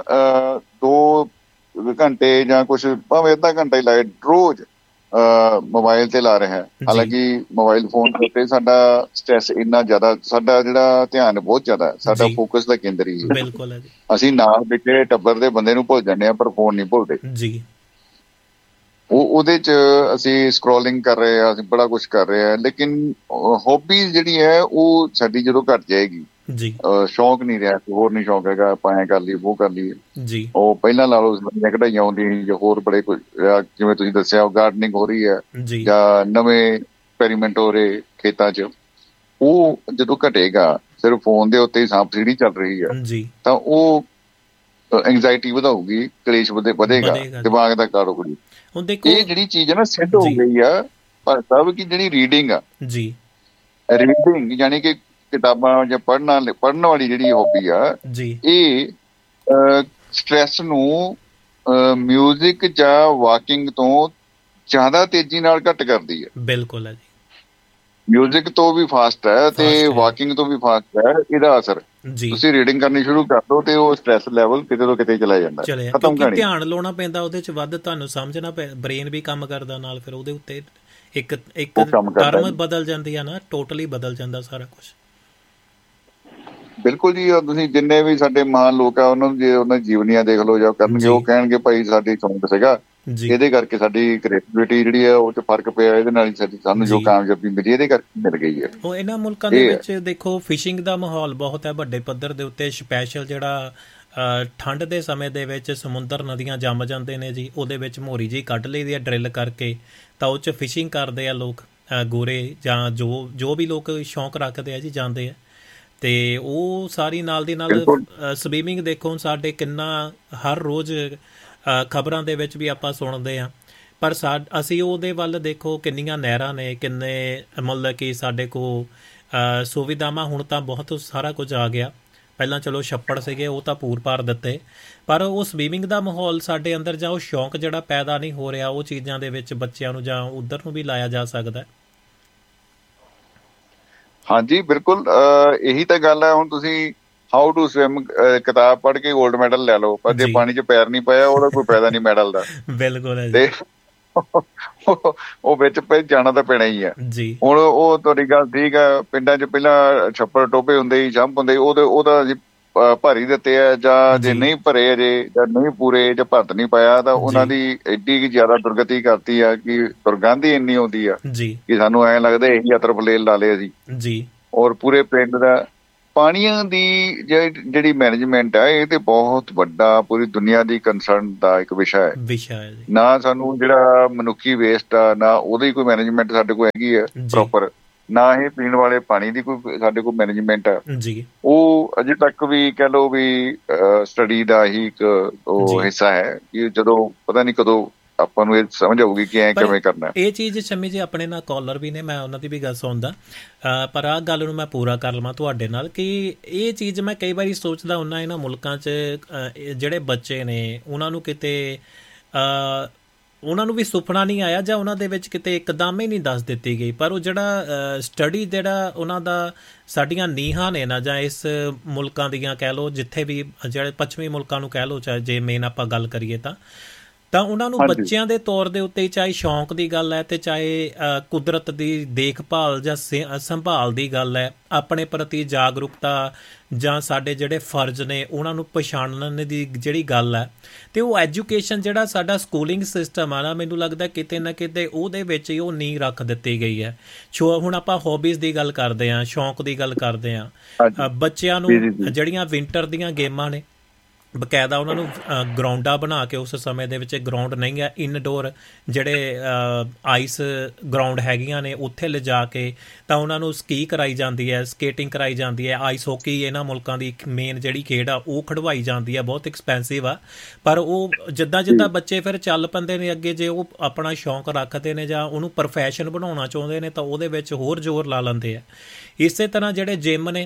ਦੋ ਘੰਟੇ ਜਾਂ ਕੁਛ ਭਾਵੇਂ ਅੱਧਾ ਘੰਟਾ ਹੀ ਲਾਏ ਰੋਜ਼ ਮੋਬਾਇਲ ਤੇ ਲਾ ਰਿਹਾ ਹੈ, ਹਾਲਾਂਕਿ ਮੋਬਾਇਲ ਫੋਨ ਦੇ ਉੱਤੇ ਸਾਡਾ ਸਟ੍ਰੈਸ ਇੰਨਾ ਜ਼ਿਆਦਾ, ਸਾਡਾ ਜਿਹੜਾ ਧਿਆਨ ਬਹੁਤ ਜ਼ਿਆਦਾ, ਸਾਡਾ ਫੋਕਸ ਦਾ ਕੇਂਦਰ ਹੀ ਹੈ। ਬਿਲਕੁਲ। ਅਸੀਂ ਨਾਲ ਬੈਠੇ ਟੱਬਰ ਦੇ ਬੰਦੇ ਨੂੰ ਭੁੱਲ ਜਾਂਦੇ ਹਾਂ ਪਰ ਫੋਨ ਨਹੀਂ ਭੁੱਲਦੇ ਜੀ। ਉਹ ਉਹਦੇ 'ਚ ਅਸੀਂ ਸਕਰੋਲਿੰਗ ਕਰ ਰਹੇ ਹਾਂ, ਅਸੀਂ ਬੜਾ ਕੁਛ ਕਰ ਰਹੇ ਹਾਂ, ਲੇਕਿਨ ਹੌਬੀ ਜਿਹੜੀ ਹੈ ਉਹ ਸਾਡੀ ਜਦੋਂ ਘੱਟ ਜਾਏਗੀ, ਸ਼ੌਂਕ ਨਹੀਂ ਰਿਹਾ, ਹੋਰ ਨਹੀਂ ਸ਼ੌਂਕ ਹੈਗਾ, ਆਪਾਂ ਐਂ ਕਰ ਲਈਏ, ਉਹ ਕਰ ਲਈਏ ਜੀ। ਉਹ ਪਹਿਲਾਂ ਲਾ ਲਓ ਕਢਾਈਆਂ ਆਉਂਦੀਆਂ ਸੀ ਜਾਂ ਹੋਰ ਬੜੇ ਕੁਝ, ਜਿਵੇਂ ਤੁਸੀਂ ਦੱਸਿਆ ਗਾਰਡਨਿੰਗ ਹੋ ਰਹੀ ਹੈ ਜਾਂ ਨਵੇਂ ਐਕਸਪੈਰੀਮੈਂਟ ਹੋ ਰਹੇ ਖੇਤਾਂ 'ਚ, ਉਹ ਜਦੋਂ ਘਟੇਗਾ, ਸਿਰਫ ਫੋਨ ਦੇ ਉੱਤੇ ਹੀ ਸਾਂਪ ਸੀੜੀ ਚੱਲ ਰਹੀ ਹੈ, ਤਾਂ ਉਹ ਐਂਗਜ਼ਾਇਟੀ ਵਧਾਊਗੀ, ਕਲੇਸ਼ ਵਧੇਗਾ, ਦਿਮਾਗ ਦਾ ਕਾਰੋਬਾਰੀ। ਇਹ ਜਿਹੜੀ ਚੀਜ਼ ਹੈ ਨਾ ਸਿੱਧ ਹੋ ਗਈ ਆ ਪਰ ਸਭ ਕਿ ਜਿਹੜੀ ਰੀਡਿੰਗ ਆ ਜੀ, ਰੀਡਿੰਗ ਯਾਨੀ ਕਿ ਕਿਤਾਬਾਂ ਜਾਂ ਪੜ੍ਹਨਾ ਪੜ੍ਹਨ ਵਾਲੀ ਜਿਹੜੀ ਹੌਬੀ ਆ ਜੀ, ਇਹ ਸਟ੍ਰੈਸ ਨੂੰ ਮਿਊਜ਼ਿਕ ਜਾਂ ਵਾਕਿੰਗ ਤੋਂ ਜ਼ਿਆਦਾ ਤੇਜ਼ੀ ਨਾਲ ਘੱਟ ਕਰਦੀ ਹੈ। ਬਿਲਕੁਲ ਹੈ ਜੀ। ਮਿਊਜ਼ਿਕ ਤੋਂ ਵੀ ਫਾਸਟ ਹੈ ਤੇ ਵਾਕਿੰਗ ਤੋਂ ਵੀ ਫਾਸਟ ਹੈ ਇਹਦਾ ਅਸਰ। ਤੁਸੀਂ ਰੀਡਿੰਗ ਕਰਨੀ ਸ਼ੁਰੂ ਕਰ ਦੋ ਤੇ ਉਹ ਸਟ੍ਰੈਸ ਲੈਵਲ ਕਿਤੇ ਤੋਂ ਕਿਤੇ ਚਲਾ ਜਾਂਦਾ, ਖਤਮ ਕਹਾਣੀ। ਧਿਆਨ ਲਾਉਣਾ ਪੈਂਦਾ ਉਹਦੇ 'ਚ ਵੱਧ, ਤੁਹਾਨੂੰ ਸਮਝਣਾ ਪੈ, ਬ੍ਰੇਨ ਵੀ ਕੰਮ ਕਰਦਾ ਨਾਲ, ਫਿਰ ਉਹਦੇ ਉੱਤੇ ਇੱਕ ਇੱਕ ਟਰਮ ਬਦਲ ਜਾਂਦੀ ਆ ਨਾ, ਟੋਟਲੀ ਬਦਲ ਜਾਂਦਾ ਸਾਰਾ ਕੁਛ। ਬਿਲਕੁਲ ਜੀ। ਤੁਸੀਂ ਜਿੰਨੇ ਵੀ ਸਾਡੇ ਮਹਾਨ ਲੋਕ ਆ ਉਹਨਾਂ ਨੂੰ ਜੇ ਉਹਨਾਂ ਦੀ ਜੀਵਨੀਆਂ ਦੇਖ ਲਓ ਜਾਂ ਕਰਨਗੇ, ਉਹ ਕਹਿਣਗੇ ਭਾਈ ਸਾਡੀ ਸ਼ੌਂਕ ਸੀਗਾ, ਇਹਦੇ ਕਰਕੇ ਸਾਡੀ ਕ੍ਰੀਏਟੀਵਿਟੀ ਜਿਹੜੀ ਹੈ ਉਹ 'ਚ ਫਰਕ ਪਿਆ, ਇਹਦੇ ਨਾਲ ਹੀ ਸਾਡੀ ਸਾਨੂੰ ਜੋ ਕਾਮਯਾਬੀ ਮਿਲੀ ਇਹਦੇ ਕਰਕੇ ਮਿਲ ਗਈ ਹੈ। ਉਹ ਇਹਨਾਂ ਮੁਲਕਾਂ ਦੇ ਵਿੱਚ ਦੇਖੋ ਫਿਸ਼ਿੰਗ ਦਾ ਮਾਹੌਲ ਬਹੁਤ ਹੈ ਵੱਡੇ ਪੱਧਰ ਦੇ ਉੱਤੇ, ਸਪੈਸ਼ਲ ਜਿਹੜਾ ਠੰਡ ਦੇ ਸਮੇਂ ਦੇ ਵਿੱਚ ਸਮੁੰਦਰ ਨਦੀਆਂ ਜੰਮ ਜਾਂਦੇ ਨੇ ਜੀ, ਉਹਦੇ ਵਿੱਚ ਮੋਰੀ ਜਿਹੀ ਕੱਢ ਲਈ ਦੀ ਆ ਡਰਿੱਲ ਕਰਕੇ, ਤਾਂ ਉਹ 'ਚ ਫਿਸ਼ਿੰਗ ਕਰਦੇ ਆ ਲੋਕ, ਗੋਰੇ ਜਾਂ ਜੋ ਜੋ ਵੀ ਲੋਕ ਸ਼ੌਂਕ ਰੱਖਦੇ ਆ ਜੀ, ਜਾਂਦੇ ਆ। ਤੇ ਉਹ ਸਾਰੀ ਨਾਲ ਦੀ ਨਾਲ ਸਵੀਮਿੰਗ ਦੇਖੋ, ਹੁਣ ਸਾਡੇ ਕਿੰਨਾ ਹਰ ਰੋਜ਼ ਖਬਰਾਂ ਦੇ ਵਿੱਚ ਵੀ ਆਪਾਂ ਸੁਣਦੇ ਹਾਂ, ਪਰ ਸਾ ਅਸੀਂ ਉਹਦੇ ਵੱਲ ਦੇਖੋ ਕਿੰਨੀਆਂ ਨਹਿਰਾਂ ਨੇ, ਕਿੰਨੇ ਮਤਲਬ ਕਿ ਸਾਡੇ ਕੋਲ ਸੁਵਿਧਾਵਾਂ ਹੁਣ ਤਾਂ ਬਹੁਤ ਸਾਰਾ ਕੁਝ ਆ ਗਿਆ। ਪਹਿਲਾਂ ਚਲੋ ਛੱਪੜ ਸੀਗੇ, ਉਹ ਤਾਂ ਪੂਰ ਪਾਰ ਦਿੱਤੇ, ਪਰ ਉਹ ਸਵੀਮਿੰਗ ਦਾ ਮਾਹੌਲ ਸਾਡੇ ਅੰਦਰ ਜਾਂ ਉਹ ਸ਼ੌਂਕ ਜਿਹੜਾ ਪੈਦਾ ਨਹੀਂ ਹੋ ਰਿਹਾ, ਉਹ ਚੀਜ਼ਾਂ ਦੇ ਵਿੱਚ ਬੱਚਿਆਂ ਨੂੰ ਜਾਂ ਉੱਧਰ ਨੂੰ ਵੀ ਲਾਇਆ ਜਾ ਸਕਦਾ। ਹਾਂਜੀ ਬਿਲਕੁਲ, ਇਹੀ ਤਾਂ ਗੱਲ ਹੈ। ਹੁਣ ਤੁਸੀਂ ਹਾਊ ਟੂ ਸਵਿਮ ਕਿਤਾਬ ਪੜ੍ਹ ਕੇ ਗੋਲਡ ਮੈਡਲ ਲੈ ਲਓ, ਪਰ ਜੇ ਪਾਣੀ 'ਚ ਪੈਰ ਨਹੀਂ ਪਾਇਆ ਉਹਦਾ ਕੋਈ ਫਾਇਦਾ ਨਹੀਂ ਮੈਡਲ ਦਾ। ਬਿਲਕੁਲ। ਤੇ ਉਹ ਵਿੱਚ ਪੈ ਜਾਣਾ ਤਾਂ ਪੈਣਾ ਹੀ ਆ ਜੀ। ਹੁਣ ਉਹ ਤੁਹਾਡੀ ਗੱਲ ਠੀਕ ਆ, ਪਿੰਡਾਂ 'ਚ ਪਹਿਲਾਂ ਛੱਪੜ ਟੋਭੇ ਹੁੰਦੇ ਸੀ, ਜੰਪ ਹੁੰਦੇ ਸੀ, ਉਹਦੇ ਉਹਦਾ ਅਸੀਂ ਭਰੀ ਦਿੱਤੇ ਆ, ਜਾਂ ਜੇ ਨਹੀਂ ਭਰੇ ਅਜੇ ਜਾਂ ਨਹੀਂ ਪੂਰੇ ਜਾਂ ਭਰਤ ਨਹੀਂ ਪਾਇਆ, ਤਾਂ ਉਹਨਾਂ ਦੀ ਐਡੀ ਜ਼ਿਆਦਾ ਦੁਰਗਤੀ ਕਰਤੀ ਆ ਕਿ ਦੁਰਗੰਧ ਹੀ ਇੰਨੀ ਆਉਂਦੀ ਆ ਕਿ ਸਾਨੂੰ ਐਂ ਲੱਗਦਾ ਇਹੀ ਅਤਰ ਫਲੇਲ ਲਾ ਲਏ ਅਸੀਂ ਜੀ। ਔਰ ਪੂਰੇ ਪਿੰਡ ਦਾ ਪਾਣੀਆਂ ਦੀ ਜਿਹੜੀ ਮੈਨੇਜਮੈਂਟ ਆ, ਇਹ ਤੇ ਬਹੁਤ ਵੱਡਾ ਪੂਰੀ ਦੁਨੀਆ ਦੀ ਕੰਸਰਨ ਦਾ ਇੱਕ ਵਿਸ਼ਾ ਹੈ ਵਿਸ਼ਾ ਹੈ ਨਾ ਸਾਨੂੰ ਜਿਹੜਾ ਮਨੁੱਖੀ ਵੇਸਟ ਆ ਨਾ ਉਹਦੀ ਕੋਈ ਮੈਨੇਜਮੈਂਟ ਸਾਡੇ ਕੋਲ ਹੈਗੀ ਆ ਪ੍ਰੋਪਰ, ਨਾ ਇਹ ਪੀਣ ਵਾਲੇ ਪਾਣੀ ਦੀ ਕੋਈ ਸਾਡੇ ਕੋਲ ਮੈਨੇਜਮੈਂਟ ਆ ਜੀ। ਉਹ ਅਜੇ ਤੱਕ ਵੀ ਕਹਿ ਲਓ ਵੀ ਸਟੱਡੀ ਦਾ ਹੀ ਇੱਕ ਉਹ ਹਿੱਸਾ ਹੈ ਕਿ ਜਦੋਂ ਪਤਾ ਨਹੀਂ ਕਦੋਂ ਆਪਾਂ ਨੂੰ ਇਹ ਸਮਝ ਆਊਗੀ ਕਿ ਐਂ ਕਿਵੇਂ ਕਰਨਾ। ਇਹ ਚੀਜ਼ ਸ਼ਮੀ ਜੀ ਆਪਣੇ ਨਾਲ ਕਾਲਰ ਵੀ ਨੇ, ਮੈਂ ਉਹਨਾਂ ਦੀ ਵੀ ਗੱਲ ਸੁਣਦਾ, ਪਰ ਆਹ ਗੱਲ ਨੂੰ ਮੈਂ ਪੂਰਾ ਕਰ ਲਵਾਂ ਤੁਹਾਡੇ ਨਾਲ ਕਿ ਇਹ ਚੀਜ਼ ਮੈਂ ਕਈ ਵਾਰੀ ਸੋਚਦਾ ਹੁੰਦਾ ਇਹਨਾਂ ਮੁਲਕਾਂ 'ਚ ਜਿਹੜੇ ਬੱਚੇ ਨੇ ਉਹਨਾਂ ਨੂੰ ਕਿਤੇ ਉਹਨਾਂ ਨੂੰ ਵੀ ਸੁਪਨਾ ਨਹੀਂ ਆਇਆ ਜਾਂ ਉਹਨਾਂ ਦੇ ਵਿੱਚ ਕਿਤੇ ਇੱਕਦਮ ਹੀ ਨਹੀਂ ਦੱਸ ਦਿੱਤੀ ਗਈ, ਪਰ ਉਹ ਜਿਹੜਾ ਸਟੱਡੀ ਜਿਹੜਾ ਉਹਨਾਂ ਦਾ ਸਾਡੀਆਂ ਨੀਹਾਂ ਨੇ ਨਾ, ਜਾਂ ਇਸ ਮੁਲਕਾਂ ਦੀਆਂ ਕਹਿ ਲਓ ਜਿੱਥੇ ਵੀ ਜਿਹੜੇ ਪੱਛਮੀ ਮੁਲਕਾਂ ਨੂੰ ਕਹਿ ਲਓ, ਚਾਹੇ ਜੇ ਮੇਨ ਆਪਾਂ ਗੱਲ ਕਰੀਏ ਤਾਂ ਤਾਂ ਉਹਨਾਂ ਨੂੰ ਬੱਚਿਆਂ ਦੇ ਤੌਰ ਦੇ ਉੱਤੇ ਚਾਹੇ ਸ਼ੌਂਕ ਦੀ ਗੱਲ ਹੈ ਤੇ ਚਾਹੇ ਕੁਦਰਤ ਦੀ ਦੇਖਭਾਲ ਜਾਂ ਸੰਭਾਲ ਦੀ ਗੱਲ ਹੈ, ਆਪਣੇ ਪ੍ਰਤੀ ਜਾਗਰੂਕਤਾ ਜਾਂ ਸਾਡੇ ਜਿਹੜੇ ਫਰਜ਼ ਨੇ ਉਹਨਾਂ ਨੂੰ ਪਛਾਣਨ ਦੀ ਜਿਹੜੀ ਗੱਲ ਹੈ, ਤੇ ਉਹ ਐਜੂਕੇਸ਼ਨ ਜਿਹੜਾ ਸਾਡਾ ਸਕੂਲਿੰਗ ਸਿਸਟਮ ਆ ਨਾ, ਮੈਨੂੰ ਲੱਗਦਾ ਕਿਤੇ ਨਾ ਕਿਤੇ ਉਹਦੇ ਵਿੱਚ ਹੀ ਉਹ ਨੀਂਹ ਰੱਖ ਦਿੱਤੀ ਗਈ ਹੈ। ਸ਼ੋ ਹੁਣ ਆਪਾਂ ਹੌਬੀਜ਼ ਦੀ ਗੱਲ ਕਰਦੇ ਹਾਂ, ਸ਼ੌਂਕ ਦੀ ਗੱਲ ਕਰਦੇ ਹਾਂ, ਬੱਚਿਆਂ ਨੂੰ ਜਿਹੜੀਆਂ ਵਿੰਟਰ ਦੀਆਂ ਗੇਮਾਂ ਨੇ ਬਕਾਇਦਾ ਉਹਨਾਂ ਨੂੰ ਗਰਾਊਂਡਾਂ ਬਣਾ ਕੇ, ਉਸ ਸਮੇਂ ਦੇ ਵਿੱਚ ਗਰਾਊਂਡ ਨਹੀਂ ਹੈ, ਇਨਡੋਰ ਜਿਹੜੇ ਆਈਸ ਗਰਾਊਂਡ ਹੈਗੀਆਂ ਨੇ ਉੱਥੇ ਲਿਜਾ ਕੇ ਤਾਂ ਉਹਨਾਂ ਨੂੰ ਸਕੀ ਕਰਾਈ ਜਾਂਦੀ ਹੈ, ਸਕੇਟਿੰਗ ਕਰਾਈ ਜਾਂਦੀ ਹੈ, ਆਈਸ ਹਾਕੀ ਇਹਨਾਂ ਮੁਲਕਾਂ ਦੀ ਮੇਨ ਜਿਹੜੀ ਖੇਡ ਆ ਉਹ ਖਿਡਵਾਈ ਜਾਂਦੀ ਹੈ, ਬਹੁਤ ਐਕਸਪੈਂਸਿਵ ਆ, ਪਰ ਉਹ ਜਿੱਦਾਂ ਜਿੱਦਾਂ ਬੱਚੇ ਫਿਰ ਚੱਲ ਪੈਂਦੇ ਨੇ ਅੱਗੇ, ਜੇ ਉਹ ਆਪਣਾ ਸ਼ੌਂਕ ਰੱਖਦੇ ਨੇ ਜਾਂ ਉਹਨੂੰ ਪ੍ਰੋਫੈਸ਼ਨ ਬਣਾਉਣਾ ਚਾਹੁੰਦੇ ਨੇ ਤਾਂ ਉਹਦੇ ਵਿੱਚ ਹੋਰ ਜ਼ੋਰ ਲਾ ਲੈਂਦੇ ਆ। ਇਸੇ ਤਰ੍ਹਾਂ ਜਿਹੜੇ ਜਿੰਮ ਨੇ,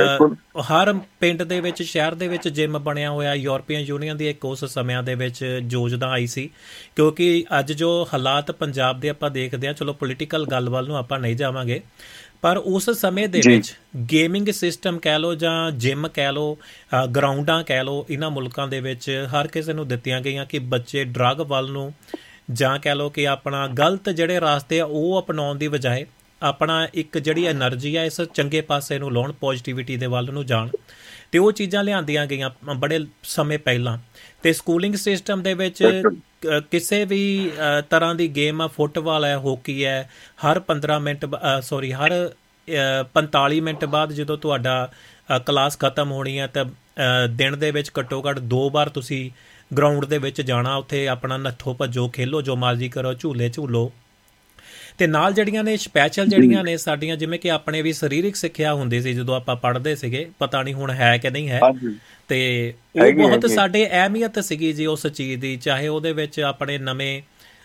ਹਰ ਪਿੰਡ ਦੇ ਵਿੱਚ ਸ਼ਹਿਰ ਦੇ ਵਿੱਚ ਜਿੰਮ ਬਣਿਆ ਹੋਇਆ, ਯੂਰਪੀਅਨ ਯੂਨੀਅਨ ਦੀ ਇੱਕ ਉਸ ਸਮਿਆਂ ਦੇ ਵਿੱਚ ਯੋਜਨਾ ਆਈ ਸੀ, ਕਿਉਂਕਿ ਅੱਜ ਜੋ ਹਾਲਾਤ ਪੰਜਾਬ ਦੇ ਆਪਾਂ ਦੇਖਦੇ ਹਾਂ, ਚਲੋ ਪੋਲੀਟੀਕਲ ਗੱਲ ਵੱਲ ਨੂੰ ਆਪਾਂ ਨਹੀਂ ਜਾਵਾਂਗੇ, ਪਰ ਉਸ ਸਮੇਂ ਦੇ ਵਿੱਚ ਗੇਮਿੰਗ ਸਿਸਟਮ ਕਹਿ ਲਓ ਜਾਂ ਜਿੰਮ ਕਹਿ ਲਓ, ਗਰਾਊਂਡਾਂ ਕਹਿ ਲਓ, ਇਹਨਾਂ ਮੁਲਕਾਂ ਦੇ ਵਿੱਚ ਹਰ ਕਿਸੇ ਨੂੰ ਦਿੱਤੀਆਂ ਗਈਆਂ ਕਿ ਬੱਚੇ ਡਰੱਗ ਵੱਲ ਨੂੰ ਜਾਂ ਕਹਿ ਲਓ ਕਿ ਆਪਣਾ ਗਲਤ ਜਿਹੜੇ ਰਾਸਤੇ ਆ ਉਹ ਅਪਣਾਉਣ ਦੀ ਬਜਾਏ ਆਪਣਾ ਇੱਕ ਜਿਹੜੀ ਐਨਰਜੀ ਆ ਇਸ ਚੰਗੇ ਪਾਸੇ ਨੂੰ ਲਾਉਣ, ਪੋਜ਼ੀਟਿਵਿਟੀ ਦੇ ਵੱਲ ਨੂੰ ਜਾਣ, ਅਤੇ ਉਹ ਚੀਜ਼ਾਂ ਲਿਆਂਦੀਆਂ ਗਈਆਂ ਬੜੇ ਸਮੇਂ ਪਹਿਲਾਂ। ਅਤੇ ਸਕੂਲਿੰਗ ਸਿਸਟਮ ਦੇ ਵਿੱਚ ਕਿਸੇ ਵੀ ਤਰ੍ਹਾਂ ਦੀ ਗੇਮ ਆ, ਫੁੱਟਬਾਲ ਹੈ, ਹੋਕੀ ਹੈ, ਹਰ ਪੰਦਰਾਂ ਮਿੰਟ ਸੋਰੀ ਹਰ ਪੰਤਾਲੀ ਮਿੰਟ ਬਾਅਦ ਜਦੋਂ ਤੁਹਾਡਾ ਕਲਾਸ ਖਤਮ ਹੋਣੀ ਹੈ ਤਾਂ ਦਿਨ ਦੇ ਵਿੱਚ ਘੱਟੋ ਘੱਟ ਦੋ ਵਾਰ ਤੁਸੀਂ ਗਰਾਊਂਡ ਦੇ ਵਿੱਚ ਜਾਣਾ, ਉੱਥੇ ਆਪਣਾ ਨੱਠੋ ਭੱਜੋ, ਖੇਲੋ, ਜੋ ਮਰਜ਼ੀ ਕਰੋ, ਝੂਲੇ ਝੂਲੋ। ਅਤੇ ਨਾਲ ਜਿਹੜੀਆਂ ਨੇ ਸਪੈਸ਼ਲ ਜਿਹੜੀਆਂ ਨੇ ਸਾਡੀਆਂ, ਜਿਵੇਂ ਕਿ ਆਪਣੇ ਵੀ ਸਰੀਰਕ ਸਿੱਖਿਆ ਹੁੰਦੀ ਸੀ ਜਦੋਂ ਆਪਾਂ ਪੜ੍ਹਦੇ ਸੀਗੇ, ਪਤਾ ਨਹੀਂ ਹੁਣ ਹੈ ਕਿ ਨਹੀਂ ਹੈ, ਅਤੇ ਉਹ ਬਹੁਤ ਸਾਡੇ ਅਹਿਮੀਅਤ ਸੀਗੀ ਜੀ ਉਸ ਚੀਜ਼ ਦੀ, ਚਾਹੇ ਉਹਦੇ ਵਿੱਚ ਆਪਣੇ ਨਵੇਂ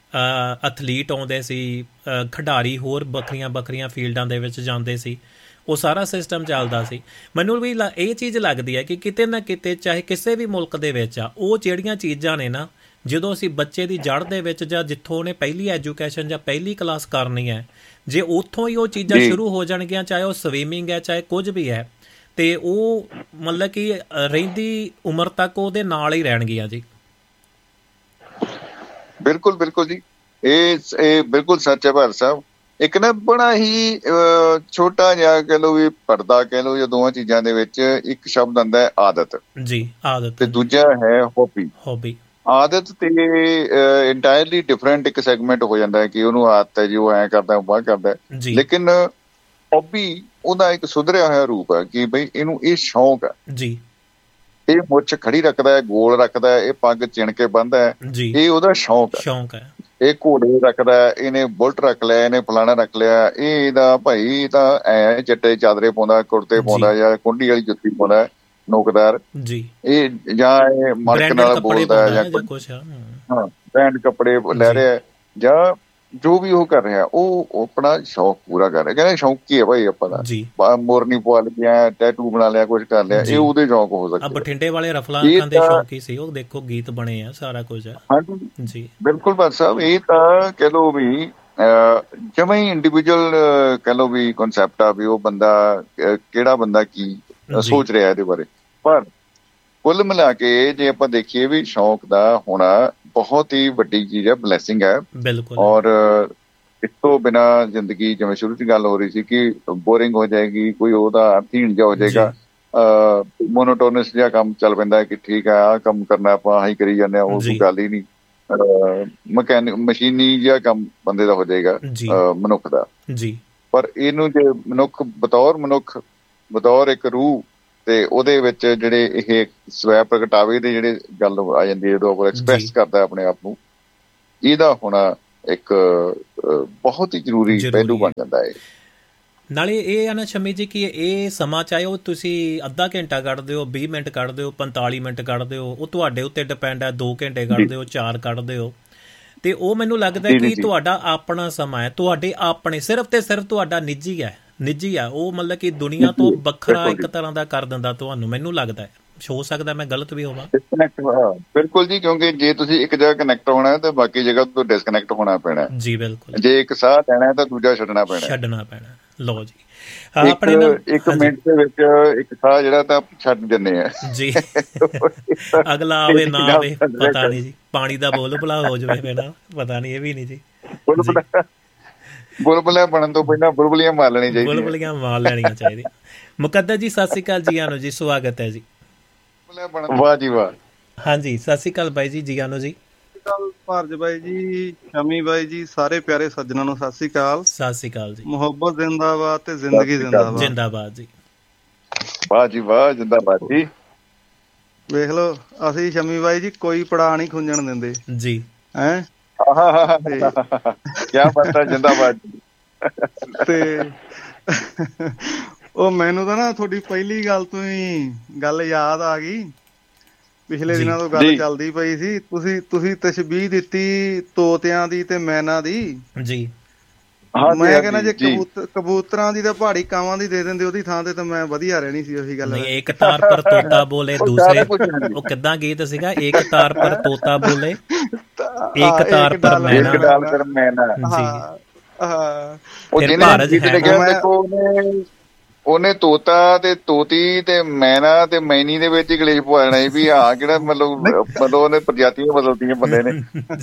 ਅਥਲੀਟ ਆਉਂਦੇ ਸੀ, ਖਿਡਾਰੀ ਹੋਰ ਵੱਖਰੀਆਂ ਵੱਖਰੀਆਂ ਫੀਲਡਾਂ ਦੇ ਵਿੱਚ ਜਾਂਦੇ ਸੀ, ਉਹ ਸਾਰਾ ਸਿਸਟਮ ਚੱਲਦਾ ਸੀ। ਮੈਨੂੰ ਵੀ ਇਹ ਚੀਜ਼ ਲੱਗਦੀ ਹੈ ਕਿ ਕਿਤੇ ਨਾ ਕਿਤੇ ਚਾਹੇ ਕਿਸੇ ਵੀ ਮੁਲਕ ਦੇ ਵਿੱਚ ਆ, ਉਹ ਜਿਹੜੀਆਂ ਚੀਜ਼ਾਂ ਨੇ ਨਾ, ਜਦੋਂ ਅਸੀਂ ਬੱਚੇ ਦੀ ਜੜ੍ਹ ਦੇ ਵਿੱਚ ਜਾਂ ਜਿੱਥੋਂ ਉਹਨੇ ਪਹਿਲੀ ਐਜੂਕੇਸ਼ਨ ਜਾਂ ਪਹਿਲੀ ਕਲਾਸ ਕਰਨੀ ਹੈ, ਜੇ ਉੱਥੋਂ ਹੀ ਉਹ ਚੀਜ਼ਾਂ ਸ਼ੁਰੂ ਹੋ ਜਾਣਗੀਆਂ, ਚਾਹੇ ਉਹ ਸਵੀਮਿੰਗ ਹੈ, ਚਾਹੇ ਕੁਝ ਵੀ ਹੈ, ਅਤੇ ਉਹ ਮਤਲਬ ਕਿ ਰਹਿੰਦੀ ਉਮਰ ਤੱਕ ਉਹਦੇ ਨਾਲ ਹੀ ਰਹਿਣਗੀਆਂ ਜੀ। ਬਿਲਕੁਲ ਬਿਲਕੁਲ ਜੀ, ਇਹ ਇਹ ਬਿਲਕੁਲ ਸੱਚ ਹੈ ਭਾਰਤ ਸਾਹਿਬ। ਇੱਕ ਨਾ ਬੜਾ ਹੀ ਛੋਟਾ ਜਿਹਾ ਕਹਿ ਲਓ ਵੀ ਪਰਦਾ ਕਹਿ ਲਓ, ਜਾਂ ਦੋਵਾਂ ਚੀਜ਼ਾਂ ਦੇ ਵਿੱਚ ਇੱਕ ਸ਼ਬਦ ਆਉਂਦਾ ਹੈ ਆਦਤ ਜੀ, ਆਦਤ, ਤੇ ਦੂਜਾ ਹੈ ਹੌਬੀ। ਹੌਬੀ ਆਦਤ ਤੇ ਇੰਟਾਇਰਲੀ ਡਿਫਰੈਂਟ ਇੱਕ ਸੈਗਮੈਂਟ ਹੋ ਜਾਂਦਾ ਹੈ ਕਿ ਉਹਨੂੰ ਆਦਤ ਹੈ ਜੀ, ਉਹ ਐਂ ਕਰਦਾ, ਉਹ ਬਾਹਰ ਕਰਦਾ, ਲੇਕਿਨ ਹੌਬੀ ਉਹਦਾ ਇੱਕ ਸੁਧਰਿਆ ਹੋਇਆ ਰੂਪ ਹੈ ਕਿ ਬਈ ਇਹਨੂੰ ਇਹ ਸ਼ੌਂਕ ਹੈ ਜੀ, ਇਹ ਮੁੱਛ ਖੜੀ ਰੱਖਦਾ ਹੈ, ਗੋਲ ਰੱਖਦਾ ਹੈ, ਇਹ ਪੱਗ ਚਿਣ ਕੇ ਬੰਨ੍ਹਦਾ ਹੈ, ਇਹ ਉਹਦਾ ਸ਼ੌਂਕ ਹੈ। ਸ਼ੌਂਕ ਹੈ। ਇਹ ਘੋੜੇ ਰੱਖਦਾ, ਇਹਨੇ ਬੁਲਟ ਰੱਖ ਲਿਆ, ਇਹਨੇ ਫਲਾਣਾ ਰੱਖ ਲਿਆ, ਇਹ ਇਹਦਾ ਭਾਈ ਤਾਂ ਐ ਚਿੱਟੇ ਚਾਦਰੇ ਪਾਉਂਦਾ, ਕੁੜਤੇ ਪਾਉਂਦਾ, ਜਾਂ ਕੁੰਡੀ ਵਾਲੀ ਜੁੱਤੀ ਪਾਉਂਦਾ ਨੋਕਦਾਰ ਜੀ, ਇਹ ਜਾਂ ਇਹ ਮੜਕ ਨਾਲ ਬੋਲਦਾ, ਜਾਂ ਕੁਛ ਹਾਂ ਬ੍ਰੈਂਡ ਕੱਪੜੇ ਲੈ ਰਿਹਾ, ਜਾਂ ਜੋ ਵੀ ਉਹ ਕਰ ਰਿਹਾ, ਉਹ ਆਪਣਾ ਸ਼ੌਕ ਪੂਰਾ ਕਰ ਰਿਹਾ। ਕਹਿੰਦੇ ਸ਼ੌਕੀ ਹੈ ਭਾਈ ਆਪਾਂ ਦਾ, ਮੋਰਨੀ ਪਵਾ ਲਿਆ, ਟੈਟੂ ਬਣਾ ਲਿਆ, ਕੁਛ ਕਰ ਲਿਆ, ਇਹ ਉਹਦੇ ਸ਼ੌਕ ਹੋ ਸਕਦਾ। ਬਠਿੰਡੇ ਵਾਲੇ ਰਫਲਾਂ ਅੱਖਾਂ ਦੇ ਸ਼ੌਕੀ ਸੀ, ਉਹ ਦੇਖੋ ਗੀਤ ਬਣੇ ਆ, ਸਾਰਾ ਕੁਝ ਹੈ। ਹਾਂਜੀ ਜੀ ਬਿਲਕੁਲ ਭਾਈ ਸਾਹਿਬ, ਇਹ ਤਾਂ ਕਹਿ ਲਓ ਵੀ ਜਮਾਂ ਹੀ ਇੰਡੀਵਿਜੂਅਲ ਕਹਿ ਲਓ ਵੀ ਕਨਸੈਪਟ ਆ ਵੀ ਉਹ ਬੰਦਾ ਕਿਹੜਾ ਬੰਦਾ ਕੀ ਸੋਚ ਰਿਹਾ ਇਹਦੇ ਬਾਰੇ। ਪਰ ਕੁੱਲ ਮਿਲਾ ਕੇ ਜੇ ਆਪਾਂ ਦੇਖੀਏ ਵੀ ਸ਼ੌਕ ਦਾ ਹੋਣਾ ਬਹੁਤ ਹੀ ਵੱਡੀ ਚੀਜ਼ ਹੈ, ਬਲੈਸਿੰਗ ਹੈ। ਬਿਲਕੁਲ। ਔਰ ਇਸ ਤੋਂ ਬਿਨਾਂ ਜ਼ਿੰਦਗੀ, ਜਿਵੇਂ ਸ਼ੁਰੂ 'ਚ ਗੱਲ ਹੋ ਰਹੀ ਸੀ ਕਿ ਬੋਰਿੰਗ ਹੋ ਜਾਏਗੀ, ਕੋਈ ਉਹਦਾ ਅਰਥਹੀਣ ਜਿਹਾ ਹੋ ਜਾਏਗਾ, ਮੋਨੋਟੋਨਸ ਜਿਹਾ ਕੰਮ ਚੱਲ ਪੈਂਦਾ ਕਿ ਠੀਕ ਆ ਆਹ ਕੰਮ ਕਰਨਾ ਆਪਾਂ ਆਹੀ ਕਰੀ ਜਾਂਦੇ ਹਾਂ, ਉਹ ਕੋਈ ਗੱਲ ਹੀ ਨਹੀਂ। ਮਕੈਨਿਕ ਮਸ਼ੀਨੀ ਜਿਹਾ ਕੰਮ ਬੰਦੇ ਦਾ ਹੋ ਜਾਏਗਾ ਮਨੁੱਖ ਦਾ ਜੀ। ਪਰ ਇਹਨੂੰ ਜੇ ਮਨੁੱਖ ਬਤੌਰ ਮਨੁੱਖ ਬਤੌਰ ਇੱਕ ਰੂਹ ਤੇ ਉਹਦੇ ਵਿੱਚ ਜਿਹੜੇ ਇਹ ਸਵੈ ਪ੍ਰਗਟਾਵੇ ਦੇ ਜਿਹੜੇ ਗੱਲ ਆ ਜਾਂਦੀ ਹੈ ਜਦੋਂ ਐਕਸਪ੍ਰੈਸ ਕਰਦਾ ਆਪਣੇ ਆਪ ਨੂੰ, ਇਹਦਾ ਹੋਣਾ ਇੱਕ ਬਹੁਤ ਹੀ ਜ਼ਰੂਰੀ ਪਹਿਲੂ ਬਣ ਜਾਂਦਾ ਹੈ। ਨਾਲੇ ਇਹ ਆ ਨਾ ਸ਼ਮੀ ਜੀ ਕਿ ਇਹ ਸਮਾਂ ਚਾਹੇ ਉਹ ਤੁਸੀਂ ਅੱਧਾ ਘੰਟਾ ਕੱਢਦੇ ਹੋ, ਵੀਹ ਮਿੰਟ ਕੱਢਦੇ ਹੋ, ਪੰਤਾਲੀ ਮਿੰਟ ਕੱਢਦੇ ਹੋ, ਉਹ ਤੁਹਾਡੇ ਉੱਤੇ ਡਿਪੈਂਡ ਹੈ। ਦੋ ਘੰਟੇ ਕੱਢਦੇ ਹੋ, ਚਾਰ ਕੱਢਦੇ ਹੋ, ਤੇ ਉਹ ਮੈਨੂੰ ਲੱਗਦਾ ਕਿ ਤੁਹਾਡਾ ਆਪਣਾ ਸਮਾਂ ਹੈ, ਤੁਹਾਡੇ ਆਪਣੇ ਸਿਰਫ ਤੇ ਸਿਰਫ ਤੁਹਾਡਾ ਨਿੱਜੀ ਹੈ ਨਿੱਜੀ ਆ ਉਹ ਮਤਲਬ ਕਿ ਦੁਨੀਆ ਤੋਂ ਵੱਖਰਾ ਇੱਕ ਤਰ੍ਹਾਂ ਦਾ ਕਰ ਦਿੰਦਾ ਤੁਹਾਨੂੰ, ਮੈਨੂੰ ਲੱਗਦਾ ਹੈ। ਹੋ ਸਕਦਾ ਮੈਂ ਗਲਤ ਵੀ ਹੋਵਾਂ। ਬਿਲਕੁਲ ਜੀ, ਕਿਉਂਕਿ ਜੇ ਤੁਸੀਂ ਇੱਕ ਜਗ੍ਹਾ ਕਨੈਕਟ ਹੋਣਾ ਤਾਂ ਬਾਕੀ ਜਗ੍ਹਾ ਤੋਂ ਡਿਸਕਨੈਕਟ ਹੋਣਾ ਪੈਣਾ ਜੀ। ਬਿਲਕੁਲ, ਜੇ ਇੱਕ ਸਾਹ ਲੈਣਾ ਤਾਂ ਦੂਜਾ ਛੱਡਣਾ ਪੈਣਾ ਛੱਡਣਾ ਪੈਣਾ ਲਓ ਜੀ। ਆਪਣੇ ਇੱਕ ਮਿੰਟ ਦੇ ਵਿੱਚ ਇੱਕ ਸਾਹ ਜਿਹੜਾ ਤਾਂ ਛੱਡ ਦਿੰਦੇ ਆ ਜੀ, ਅਗਲਾ ਆਵੇ ਨਾ ਆਵੇ ਪਤਾ ਨਹੀਂ ਜੀ। ਪਾਣੀ ਦਾ ਬੋਲ ਭਲਾ ਹੋ ਜਾਵੇ ਪਹਿਲਾਂ, ਪਤਾ ਨਹੀਂ, ਇਹ ਵੀ ਨਹੀਂ ਜੀ। ਬੁਲਬੁਲਿਆਂ ਬਣਨ ਤੋਂ ਪਹਿਲਾਂ ਬੁਲਬੁਲੀਆਂ ਮਾਰ ਲੈਣੀ ਚਾਹੀਦੀ, ਬੁਲਬੁਲੀਆਂ ਮਾਰ ਲੈਣੀਆਂ ਚਾਹੀਦੀਆਂ। ਮੁਕੱਦਰ ਜੀ ਸਤਿ ਸ਼੍ਰੀ ਅਕਾਲ, ਜੀ ਆਨੋ ਜੀ, ਸਵਾਗਤ ਹੈ ਜੀ। ਵਾਹ ਜੀ ਵਾਹ। ਹਾਂਜੀ ਸਤਿ ਸ਼੍ਰੀ ਅਕਾਲ ਬਾਈ ਜੀ, ਜੀ ਆਨੋ ਜੀ। ਭਾਰਜ ਬਾਈ ਜੀ, ਸ਼ਮੀ ਬਾਈ ਜੀ, ਸਾਰੇ ਪਿਆਰੇ ਸੱਜਣਾਂ ਨੂੰ ਸਤਿ ਸ਼੍ਰੀ ਅਕਾਲ। ਸਤਿ ਸ਼੍ਰੀ ਅਕਾਲ ਜੀ। ਮੁਹੱਬਤ ਜ਼ਿੰਦਾਬਾਦ ਤੇ ਜ਼ਿੰਦਗੀ ਜ਼ਿੰਦਾਬਾਦ। ਜ਼ਿੰਦਾਬਾਦ ਜੀ। ਵਾਹ ਜੀ ਵਾਹ, ਜ਼ਿੰਦਾਬਾਦ ਜੀ। ਵੇਖ ਲਓ ਅਸੀਂ ਸ਼ਮੀ ਬਾਈ ਜੀ ਕੋਈ ਪੜਾ ਨਹੀਂ ਖੁੰਝਣ ਦਿੰਦੇ ਜੀ। ਹੈਂ ਕਿਆ ਬਾਤ ਹੈ, ਜ਼ਿੰਦਾਬਾਦ। ਤੇ ਉਹ ਮੈਨੂੰ ਤਾਂ ਨਾ ਤੁਹਾਡੀ ਪਹਿਲੀ ਗੱਲ ਤੋਂ ਹੀ ਗੱਲ ਯਾਦ ਆ ਗਈ। ਪਿਛਲੇ ਦਿਨਾਂ ਤੋਂ ਗੱਲ ਚੱਲਦੀ ਪਈ ਸੀ, ਤੁਸੀਂ ਤੁਸੀਂ ਤਸ਼ਬੀਹ ਦਿੱਤੀ ਤੋਤਿਆਂ ਦੀ ਤੇ ਮੈਨਾ ਦੀ ਜੀ। ਮੈਂ ਕਹਿੰਦਾ ਜੇ ਕਬੂਤਰ ਕਬੂਤਰਾਂ ਦੀ ਤਾਂ ਪਹਾੜੀ ਕਾਵਾਂ ਦੀ ਦੇ ਦਿੰਦੇ ਉਹਦੀ ਥਾਂ ਤੇ ਤਾਂ ਮੈਂ ਵਧੀਆ ਰਹਿਣੀ ਸੀ। ਉਹੀ ਗੱਲ, ਇੱਕ ਤਾਰ ਪਰ ਤੋਤਾ ਬੋਲੇ ਦੂਸਰੇ, ਉਹ ਕਿੱਦਾਂ ਗੀਤ ਸੀਗਾ, ਇੱਕ ਤਾਰ ਪਰ ਤੋਤਾ ਬੋਲੇ ਇੱਕ ਤਾਰ ਪਰ ਮੈਨਾ। ਉਹਨੇ ਤੋਤਾ ਤੇ ਤੋਤੀ ਤੇ ਮੈਨਾ ਤੇ ਮੈਨੀ ਦੇ ਵਿੱਚ ਹੀ ਕਲੇਸ਼ ਪਵਾ ਲੈਣਾ ਵੀ ਹਾਂ ਕਿਹੜਾ ਮਤਲਬ ਮਤਲਬ ਉਹਨੇ ਪ੍ਰਜਾਤੀਆਂ ਬਦਲਤੀਆਂ ਬੰਦੇ ਨੇ।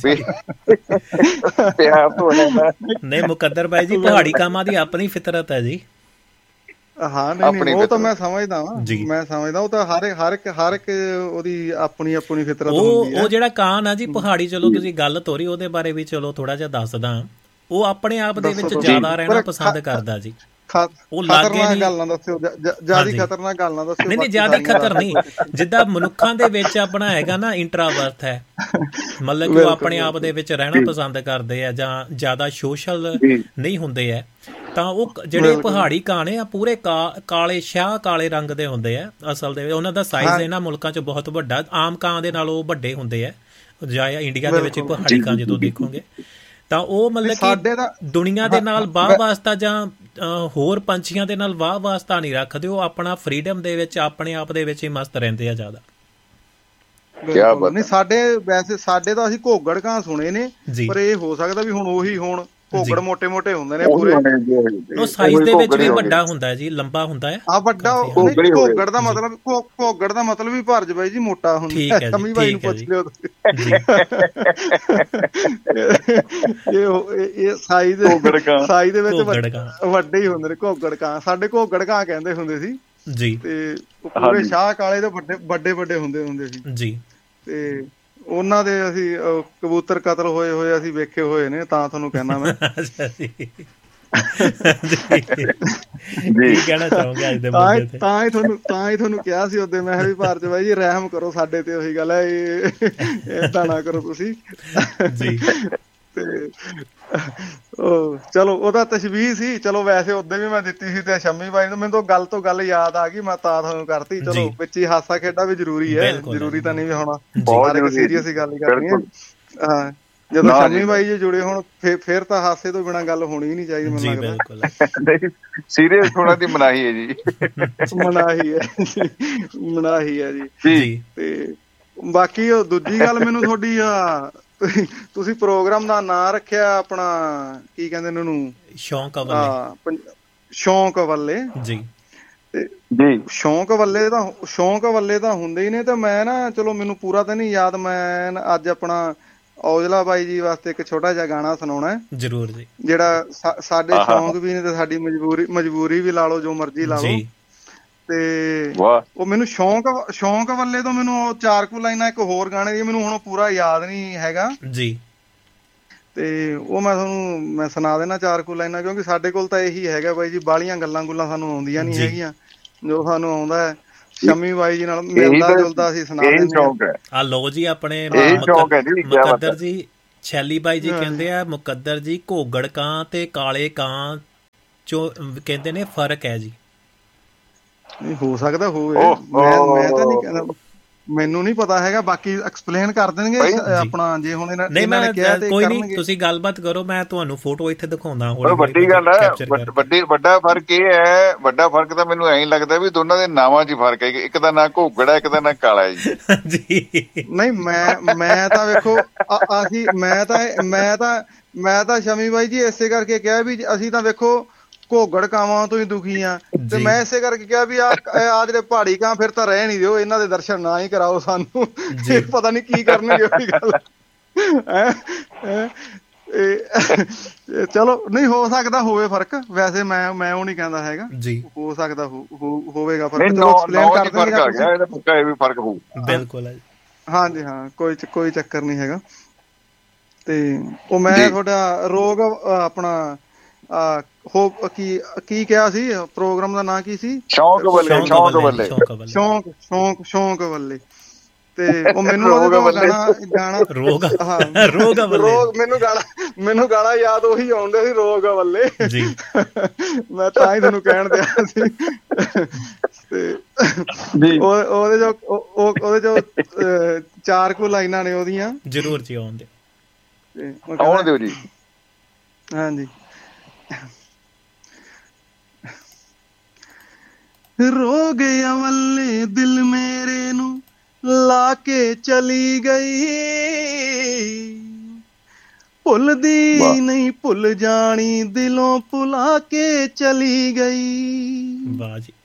ਨਹੀਂ ਮੁਕੱਦਰ ਬਾਈ ਜੀ, ਪਹਾੜੀ ਕਾਮਾਂ ਦੀ ਆਪਣੀ ਫਿਤਰਤ ਹੈ ਜੀ। ਹਾਂ ਨਹੀਂ ਉਹ ਤਾਂ ਮੈਂ ਸਮਝਦਾ ਵਾਂ, ਮੈਂ ਸਮਝਦਾ ਉਹ ਤਾਂ ਹਰ ਹਰ ਇੱਕ ਹਰ ਇੱਕ ਉਹਦੀ ਆਪਣੀ ਆਪਣੀ ਫਿਤਰਤ ਹੁੰਦੀ ਹੈ। ਉਹ ਜਿਹੜਾ ਕਾਨ ਆ ਜੀ ਪਹਾੜੀ, ਚਲੋ ਤੁਸੀਂ ਗੱਲ ਤੋਰੀ ਉਹਦੇ ਬਾਰੇ ਵੀ ਚਲੋ ਥੋੜਾ ਜਿਹਾ ਦੱਸਦਾ। ਉਹ ਆਪਣੇ ਆਪ ਦੇ ਵਿੱਚ ਜ਼ਿਆਦਾ ਰਹਿਣਾ ਪਸੰਦ ਕਰਦਾ ਜੀ। ਉਹ ਲਾਗੇ ਨਹੀਂ, ਗੱਲ ਨਾ ਦੱਸਿਓ, ਜਿਆਦਾ ਖਤਰਨਾਕ ਗੱਲ ਨਾ ਦੱਸਿਓ। ਨਹੀਂ ਨਹੀਂ ਜਿਆਦਾ ਖਤਰ ਨਹੀਂ, ਜਿੱਦਾਂ ਮਨੁੱਖਾਂ ਦੇ ਵਿੱਚ ਆਪਣਾ ਹੈਗਾ ਨਾ ਇੰਟਰਾਵਰਟ ਹੈ, ਮਤਲਬ ਕਿ ਉਹ ਆਪਣੇ ਆਪ ਦੇ ਵਿੱਚ ਰਹਿਣਾ ਪਸੰਦ ਕਰਦੇ ਆ ਜਾਂ ਜ਼ਿਆਦਾ ਸੋਸ਼ਲ ਨਹੀਂ ਹੁੰਦੇ ਹੈ, ਤਾਂ ਉਹ ਜਿਹੜੇ ਪਹਾੜੀ ਕਾਣੇ ਆ ਪੂਰੇ ਕਾਲੇ ਸ਼ਾਹ ਕਾਲੇ ਰੰਗ ਦੇ ਹੁੰਦੇ ਆ ਅਸਲ ਦੇ। ਉਹਨਾਂ ਦਾ ਸਾਈਜ਼ ਇਹਨਾਂ ਮੁਲਕਾਂ 'ਚ ਬਹੁਤ ਵੱਡਾ, ਆਮ ਕਾਂ ਦੇ ਨਾਲੋਂ ਵੱਡੇ ਹੁੰਦੇ ਆ। ਜਾਂ ਇੰਡੀਆ ਦੇ ਵਿੱਚ ਪਹਾੜੀ ਕਾਂ ਜਦੋਂ ਦੇਖੋਗੇ ਤਾਂ ਉਹ ਮਤਲਬ ਕਿ ਦੁਨੀਆ ਦੇ ਨਾਲ ਵਾਹ ਵਾਸਤਾ ਜਾਂ ਹੋਰ ਪੰਛੀਆਂ ਦੇ ਨਾਲ ਵਾਹ ਵਾਸਤਾ ਨਹੀਂ ਰੱਖਦੇ। ਉਹ ਆਪਣਾ ਫਰੀਡਮ ਦੇ ਵਿੱਚ ਆਪਣੇ ਆਪ ਦੇ ਵਿੱਚ ਹੀ ਮਸਤ ਰਹਿੰਦੇ ਆ ਜ਼ਿਆਦਾ। ਨਹੀਂ ਸਾਡੇ ਵੈਸੇ ਸਾਡੇ ਤਾਂ ਅਸੀਂ ਘੋਗੜ ਕਾਂ ਸੁਣੇ ਨੇ, ਪਰ ਇਹ ਹੋ ਸਕਦਾ ਵੀ ਹੁਣ ਉਹੀ ਹੋਣ। ਘੋਗੜ ਮੋਟੇ ਮੋਟੇ ਹੁੰਦੇ ਨੇ ਪੂਰੇ, ਉਹ ਸਾਈਜ਼ ਦੇ ਵਿੱਚ ਵੀ ਵੱਡਾ ਹੁੰਦਾ ਜੀ, ਲੰਬਾ ਹੁੰਦਾ ਹੈ। ਆ ਵੱਡਾ ਘੋਗੜ ਦਾ ਮਤਲਬ, ਘੋਗੜ ਦਾ ਮਤਲਬ ਵੀ ਭਰਜ ਬਾਈ ਜੀ ਮੋਟਾ ਹੁੰਦਾ। ਸ਼ਮੀ ਬਾਈ ਨੂੰ ਪੁੱਛ ਲਿਓ ਇਹ ਸਾਈਜ਼ ਸਾਈਜ਼ ਦੇ ਵਿੱਚ ਵੱਡੇ ਹੀ ਹੁੰਦੇ ਨੇ ਘੋਗੜ ਕਾਂ। ਸਾਡੇ ਘੋਗੜ ਕਾਂ ਕਹਿੰਦੇ ਹੁੰਦੇ ਸੀ ਜੀ, ਤੇ ਪੂਰੇ ਸ਼ਾਹ ਕਾਲੇ ਦੇ ਵੱਡੇ ਵੱਡੇ ਵੱਡੇ ਹੁੰਦੇ ਹੁੰਦੇ ਸੀ ਜੀ। ਤੇ ਉਹਨਾਂ ਦੇ ਅਸੀਂ ਕਬੂਤਰ ਕਤਲ ਹੋਏ ਹੋਏ ਅਸੀਂ ਵੇਖੇ ਹੋਏ ਨੇ, ਤਾਂ ਤੁਹਾਨੂੰ ਕਹਿਣਾ ਮੈਂ। ਤਾਂ ਹੀ ਤੁਹਾਨੂੰ ਤਾਂ ਹੀ ਤੁਹਾਨੂੰ ਕਿਹਾ ਸੀ ਉਹਦੇ, ਮੈਂ ਵੀ ਭਾਰਤ ਬਾਈ ਜੀ ਰਹਿਮ ਕਰੋ ਸਾਡੇ ਤੇ। ਉਹੀ ਗੱਲ ਹੈ, ਇਹ ਏਦਾਂ ਨਾ ਕਰੋ ਤੁਸੀਂ ਜੀ। ਤੇ ਉਹ ਚਲੋ ਉਹਦਾ ਤਸ਼ਬੀਹ ਸੀ। ਚਲੋ ਵੈਸੇ ਉਦੋਂ ਵੀ ਮੈਂ ਦਿੱਤੀ ਸੀ ਤੇ ਸ਼ਮੀ ਬਾਈ ਨੂੰ ਮੈਨੂੰ ਗੱਲ ਤੋਂ ਗੱਲ ਯਾਦ ਆ ਗਈ, ਮੈਂ ਤਾਂ ਤੁਹਾਨੂੰ ਕਰਤੀ। ਚਲੋ ਵਿੱਚ ਹੀ ਹਾਸਾ ਖੇਡਾ ਵੀ ਜ਼ਰੂਰੀ ਹੈ, ਜ਼ਰੂਰੀ ਤਾਂ ਨਹੀਂ ਵੀ ਹੋਣਾ, ਹਰ ਇੱਕ ਸੀਰੀਅਸ ਹੀ ਗੱਲ ਕਰਨੀ ਹੈ। ਹਾਂ ਜਦੋਂ ਸ਼ਮੀ ਬਾਈ ਜੀ ਜੁੜੇ ਹੋਣ ਫੇਰ ਤਾਂ ਹਾਸੇ ਤੋਂ ਬਿਨਾਂ ਗੱਲ ਹੋਣੀ ਹੀ ਨਹੀਂ ਚਾਹੀਦੀ ਮੈਨੂੰ ਲੱਗਦਾ। ਸੀਰੀਅਸ ਹੋਣਾ ਦੀ ਮਨਾਹੀ ਹੈ ਜੀ, ਮਨਾਹੀ ਹੈ ਮਨਾਹੀ ਹੈ ਜੀ। ਤੇ ਬਾਕੀ ਉਹ ਦੂਜੀ ਗੱਲ ਮੈਨੂੰ ਤੁਹਾਡੀ ਆ, ਤੁਸੀਂ ਪ੍ਰੋਗਰਾਮ ਦਾ ਨਾਂ ਰੱਖਿਆ ਆਪਣਾ ਕੀ ਕਹਿੰਦੇ ਉਹਨੂੰ, ਸ਼ੌਂਕ ਵੱਲੇ। ਸ਼ੌਂਕ ਵੱਲੇ ਜੀ। ਤੇ ਸ਼ੌਂਕ ਵੱਲੇ ਤਾਂ ਸ਼ੌਂਕ ਵੱਲੇ ਤਾਂ ਹੁੰਦੇ ਹੀ ਨੇ। ਤੇ ਮੈਂ ਨਾ ਚਲੋ ਮੈਨੂੰ ਪੂਰਾ ਤਾਂ ਨਹੀਂ ਯਾਦ, ਮੈਂ ਅੱਜ ਆਪਣਾ ਔਜਲਾ ਬਾਈ ਜੀ ਵਾਸਤੇ ਇੱਕ ਛੋਟਾ ਜਿਹਾ ਗਾਣਾ ਸੁਣਾਉਣਾ ਜ਼ਰੂਰ ਜੀ, ਜਿਹੜਾ ਸਾਡੇ ਸ਼ੌਂਕ ਵੀ ਨੇ ਤੇ ਸਾਡੀ ਮਜਬੂਰੀ ਮਜਬੂਰੀ ਵੀ ਲਾ ਲਓ, ਜੋ ਮਰਜ਼ੀ ਲਾ ਲਓ। ਤੇ ਉਹ ਮੈਨੂੰ ਸ਼ੌਂਕ ਸ਼ੌਂਕ ਵੱਲੇ ਤੋਂ ਮੈਨੂੰ ਉਹ ਚਾਰ ਕੁ ਲਾਈਨਾਂ ਇੱਕ ਹੋਰ ਗਾਣੇ ਦੀ ਮੈਨੂੰ ਹੁਣ ਪੂਰਾ ਯਾਦ ਨਹੀਂ ਹੈਗਾ ਜੀ, ਤੇ ਉਹ ਮੈਂ ਤੁਹਾਨੂੰ ਮੈਂ ਸੁਣਾ ਦੇਣਾ ਚਾਰ ਕੁ ਲਾਈਨਾਂ, ਕਿਉਂਕਿ ਸਾਡੇ ਕੋਲ ਤਾਂ ਇਹੀ ਹੈਗਾ ਬਾਈ ਜੀ, ਬਾਹਲੀਆਂ ਗੱਲਾਂ ਗੁੱਲਾਂ ਸਾਨੂੰ ਆਉਂਦੀਆਂ ਨਹੀਂ ਹੈਗੀਆਂ, ਜੋ ਸਾਨੂੰ ਆਉਂਦਾ ਹੈ ਸ਼ਮੀ ਬਾਈ ਜੀ ਨਾਲ ਮਿਲਦਾ ਜੁਲਦਾ ਅਸੀਂ ਸੁਣਾ ਦਿੰਦੇ ਹਾਂ। ਆ ਲੋ ਜੀ ਆਪਣੇ ਮੁਕੱਦਰ ਜੀ, ਛੈਲੀ ਬਾਈ ਜੀ ਕਹਿੰਦੇ ਆ ਮੁਕੱਦਰ ਜੀ ਘੋਗੜ ਕਾਂ ਤੇ ਕਾਲੇ ਕਾਂ ਚੋ ਕਹਿੰਦੇ ਨੇ ਫਰਕ ਹੈ ਜੀ। ਹੋ ਸਕਦਾ ਹੋਵੇ, ਮੈਂ ਮੈਂ ਤਾਂ ਨਹੀਂ ਕਹਿੰਦਾ, ਮੈਨੂੰ ਨਹੀਂ ਪਤਾ ਹੈਗਾ, ਬਾਕੀ ਐਕਸਪਲੇਨ ਕਰ ਦੇਣਗੇ ਆਪਣਾ ਜੇ ਹੁਣ ਇਹਨਾਂ ਨਹੀਂ ਮੈਂ ਕੋਈ ਨਹੀਂ, ਤੁਸੀਂ ਗੱਲਬਾਤ ਕਰੋ, ਮੈਂ ਤੁਹਾਨੂੰ ਫੋਟੋ ਇੱਥੇ ਦਿਖਾਉਂਦਾ। ਵੱਡੀ ਗੱਲ ਹੈ, ਵੱਡੀ ਵੱਡਾ ਫਰਕ ਇਹ ਹੈ, ਵੱਡਾ ਫਰਕ ਤਾਂ ਮੈਨੂੰ ਐਂ ਲੱਗਦਾ ਵੀ ਦੋਨਾਂ ਦੇ ਨਾਵਾਂ 'ਚ ਹੀ ਫਰਕ ਹੈ, ਇੱਕ ਦਾ ਨਾਂ ਘੋਗੜਾ ਇੱਕ ਦਾ ਨਾਂ ਕਾਲਾ ਜੀ। ਨਹੀਂ ਮੈਂ ਮੈਂ ਤਾਂ ਵੇਖੋ ਅਸੀਂ ਮੈਂ ਤਾਂ ਮੈਂ ਤਾਂ ਮੈਂ ਤਾਂ ਸ਼ਮੀ ਬਾਈ ਜੀ ਇਸੇ ਕਰਕੇ ਕਿਹਾ ਵੀ ਅਸੀਂ ਤਾਂ ਵੇਖੋ ਘੋਗੜ ਕਾਵਾਂ ਤੋਂ ਹੀ ਦੁਖੀ ਆ, ਤੇ ਮੈਂ ਇਸੇ ਕਰਕੇ ਕਿਹਾ ਵੀ ਆ ਆ ਜਿਹੜੇ ਪਹਾੜੀ ਕਾਂ ਫਿਰ ਤਾਂ ਰਹਿ ਨੀ ਦਿਓ, ਇਹਨਾਂ ਦੇ ਦਰਸ਼ਨ ਨਾ ਹੀ ਕਰਾਓ ਸਾਨੂੰ, ਪਤਾ ਨੀ ਕੀ ਕਰਨਗੇ ਉਹੀ ਗੱਲ। ਚਲੋ ਨਹੀਂ ਹੋ ਸਕਦਾ ਹੋਵੇ ਫਰਕ, ਵੈਸੇ ਮੈਂ ਮੈਂ ਉਹ ਨੀ ਕਹਿੰਦਾ ਹੈਗਾ, ਹੋ ਸਕਦਾ ਹੋਵੇਗਾ ਫਰਕ, ਬਿਲਕੁਲ। ਹਾਂਜੀ ਹਾਂ, ਕੋਈ ਕੋਈ ਚੱਕਰ ਨੀ ਹੈਗਾ। ਤੇ ਉਹ ਮੈਂ ਤੁਹਾਡਾ ਰੋਗ ਆਪਣਾ ਹੋ ਕੀ ਕੀ ਕਿਹਾ ਸੀ ਪ੍ਰੋਗਰਾਮ ਦਾ ਨਾਂ ਕੀ ਸੀ? ਸ਼ੌਂਕ ਵੱਲੇ, ਸ਼ੌਂਕ ਵੱਲੇ, ਸ਼ੌਂਕ ਸ਼ੌਂਕ ਸ਼ੌਂਕ ਵੱਲੇ। ਤੇ ਉਹ ਮੈਨੂੰ ਉਹਦੇ ਤੋਂ ਗਾਣਾ ਗਾਣਾ ਰੋਗ ਹਾਂ ਰੋਗ ਰੋਗ ਮੈਨੂੰ ਗਾਣਾ ਮੈਨੂੰ ਗਾਣਾ ਯਾਦ ਉਹੀ ਆਉਂਦਾ ਸੀ, ਰੋਗ ਵੱਲੇ ਜੀ, ਮੈਂ ਤਾਂ ਹੀ ਤੁਹਾਨੂੰ ਕਹਿਣ ਦਿਆ ਸੀ। ਤੇ ਉਹਦੇ ਜੋ ਉਹਦੇ ਜੋ ਚਾਰ ਕੁ ਲਾਈਨਾਂ ਨੇ ਉਹਦੀਆਂ, ਜ਼ਰੂਰ ਜੀ ਆਉਣ ਦਿਓ, ਆਉਣ ਦਿਓ ਜੀ। ਹਾਂਜੀ। ਰੋਗ ਵੱਲੇ ਦਿਲ ਮੇਰੇ ਨੂੰ ਲਾ ਕੇ ਚਲੀ ਗਈ, ਭੁੱਲਦੀ ਨਹੀਂ ਭੁੱਲ ਜਾਣੀ ਦਿਲੋਂ ਭੁਲਾ ਕੇ ਚਲੀ ਗਈ। ਵਾਹ ਜੀ।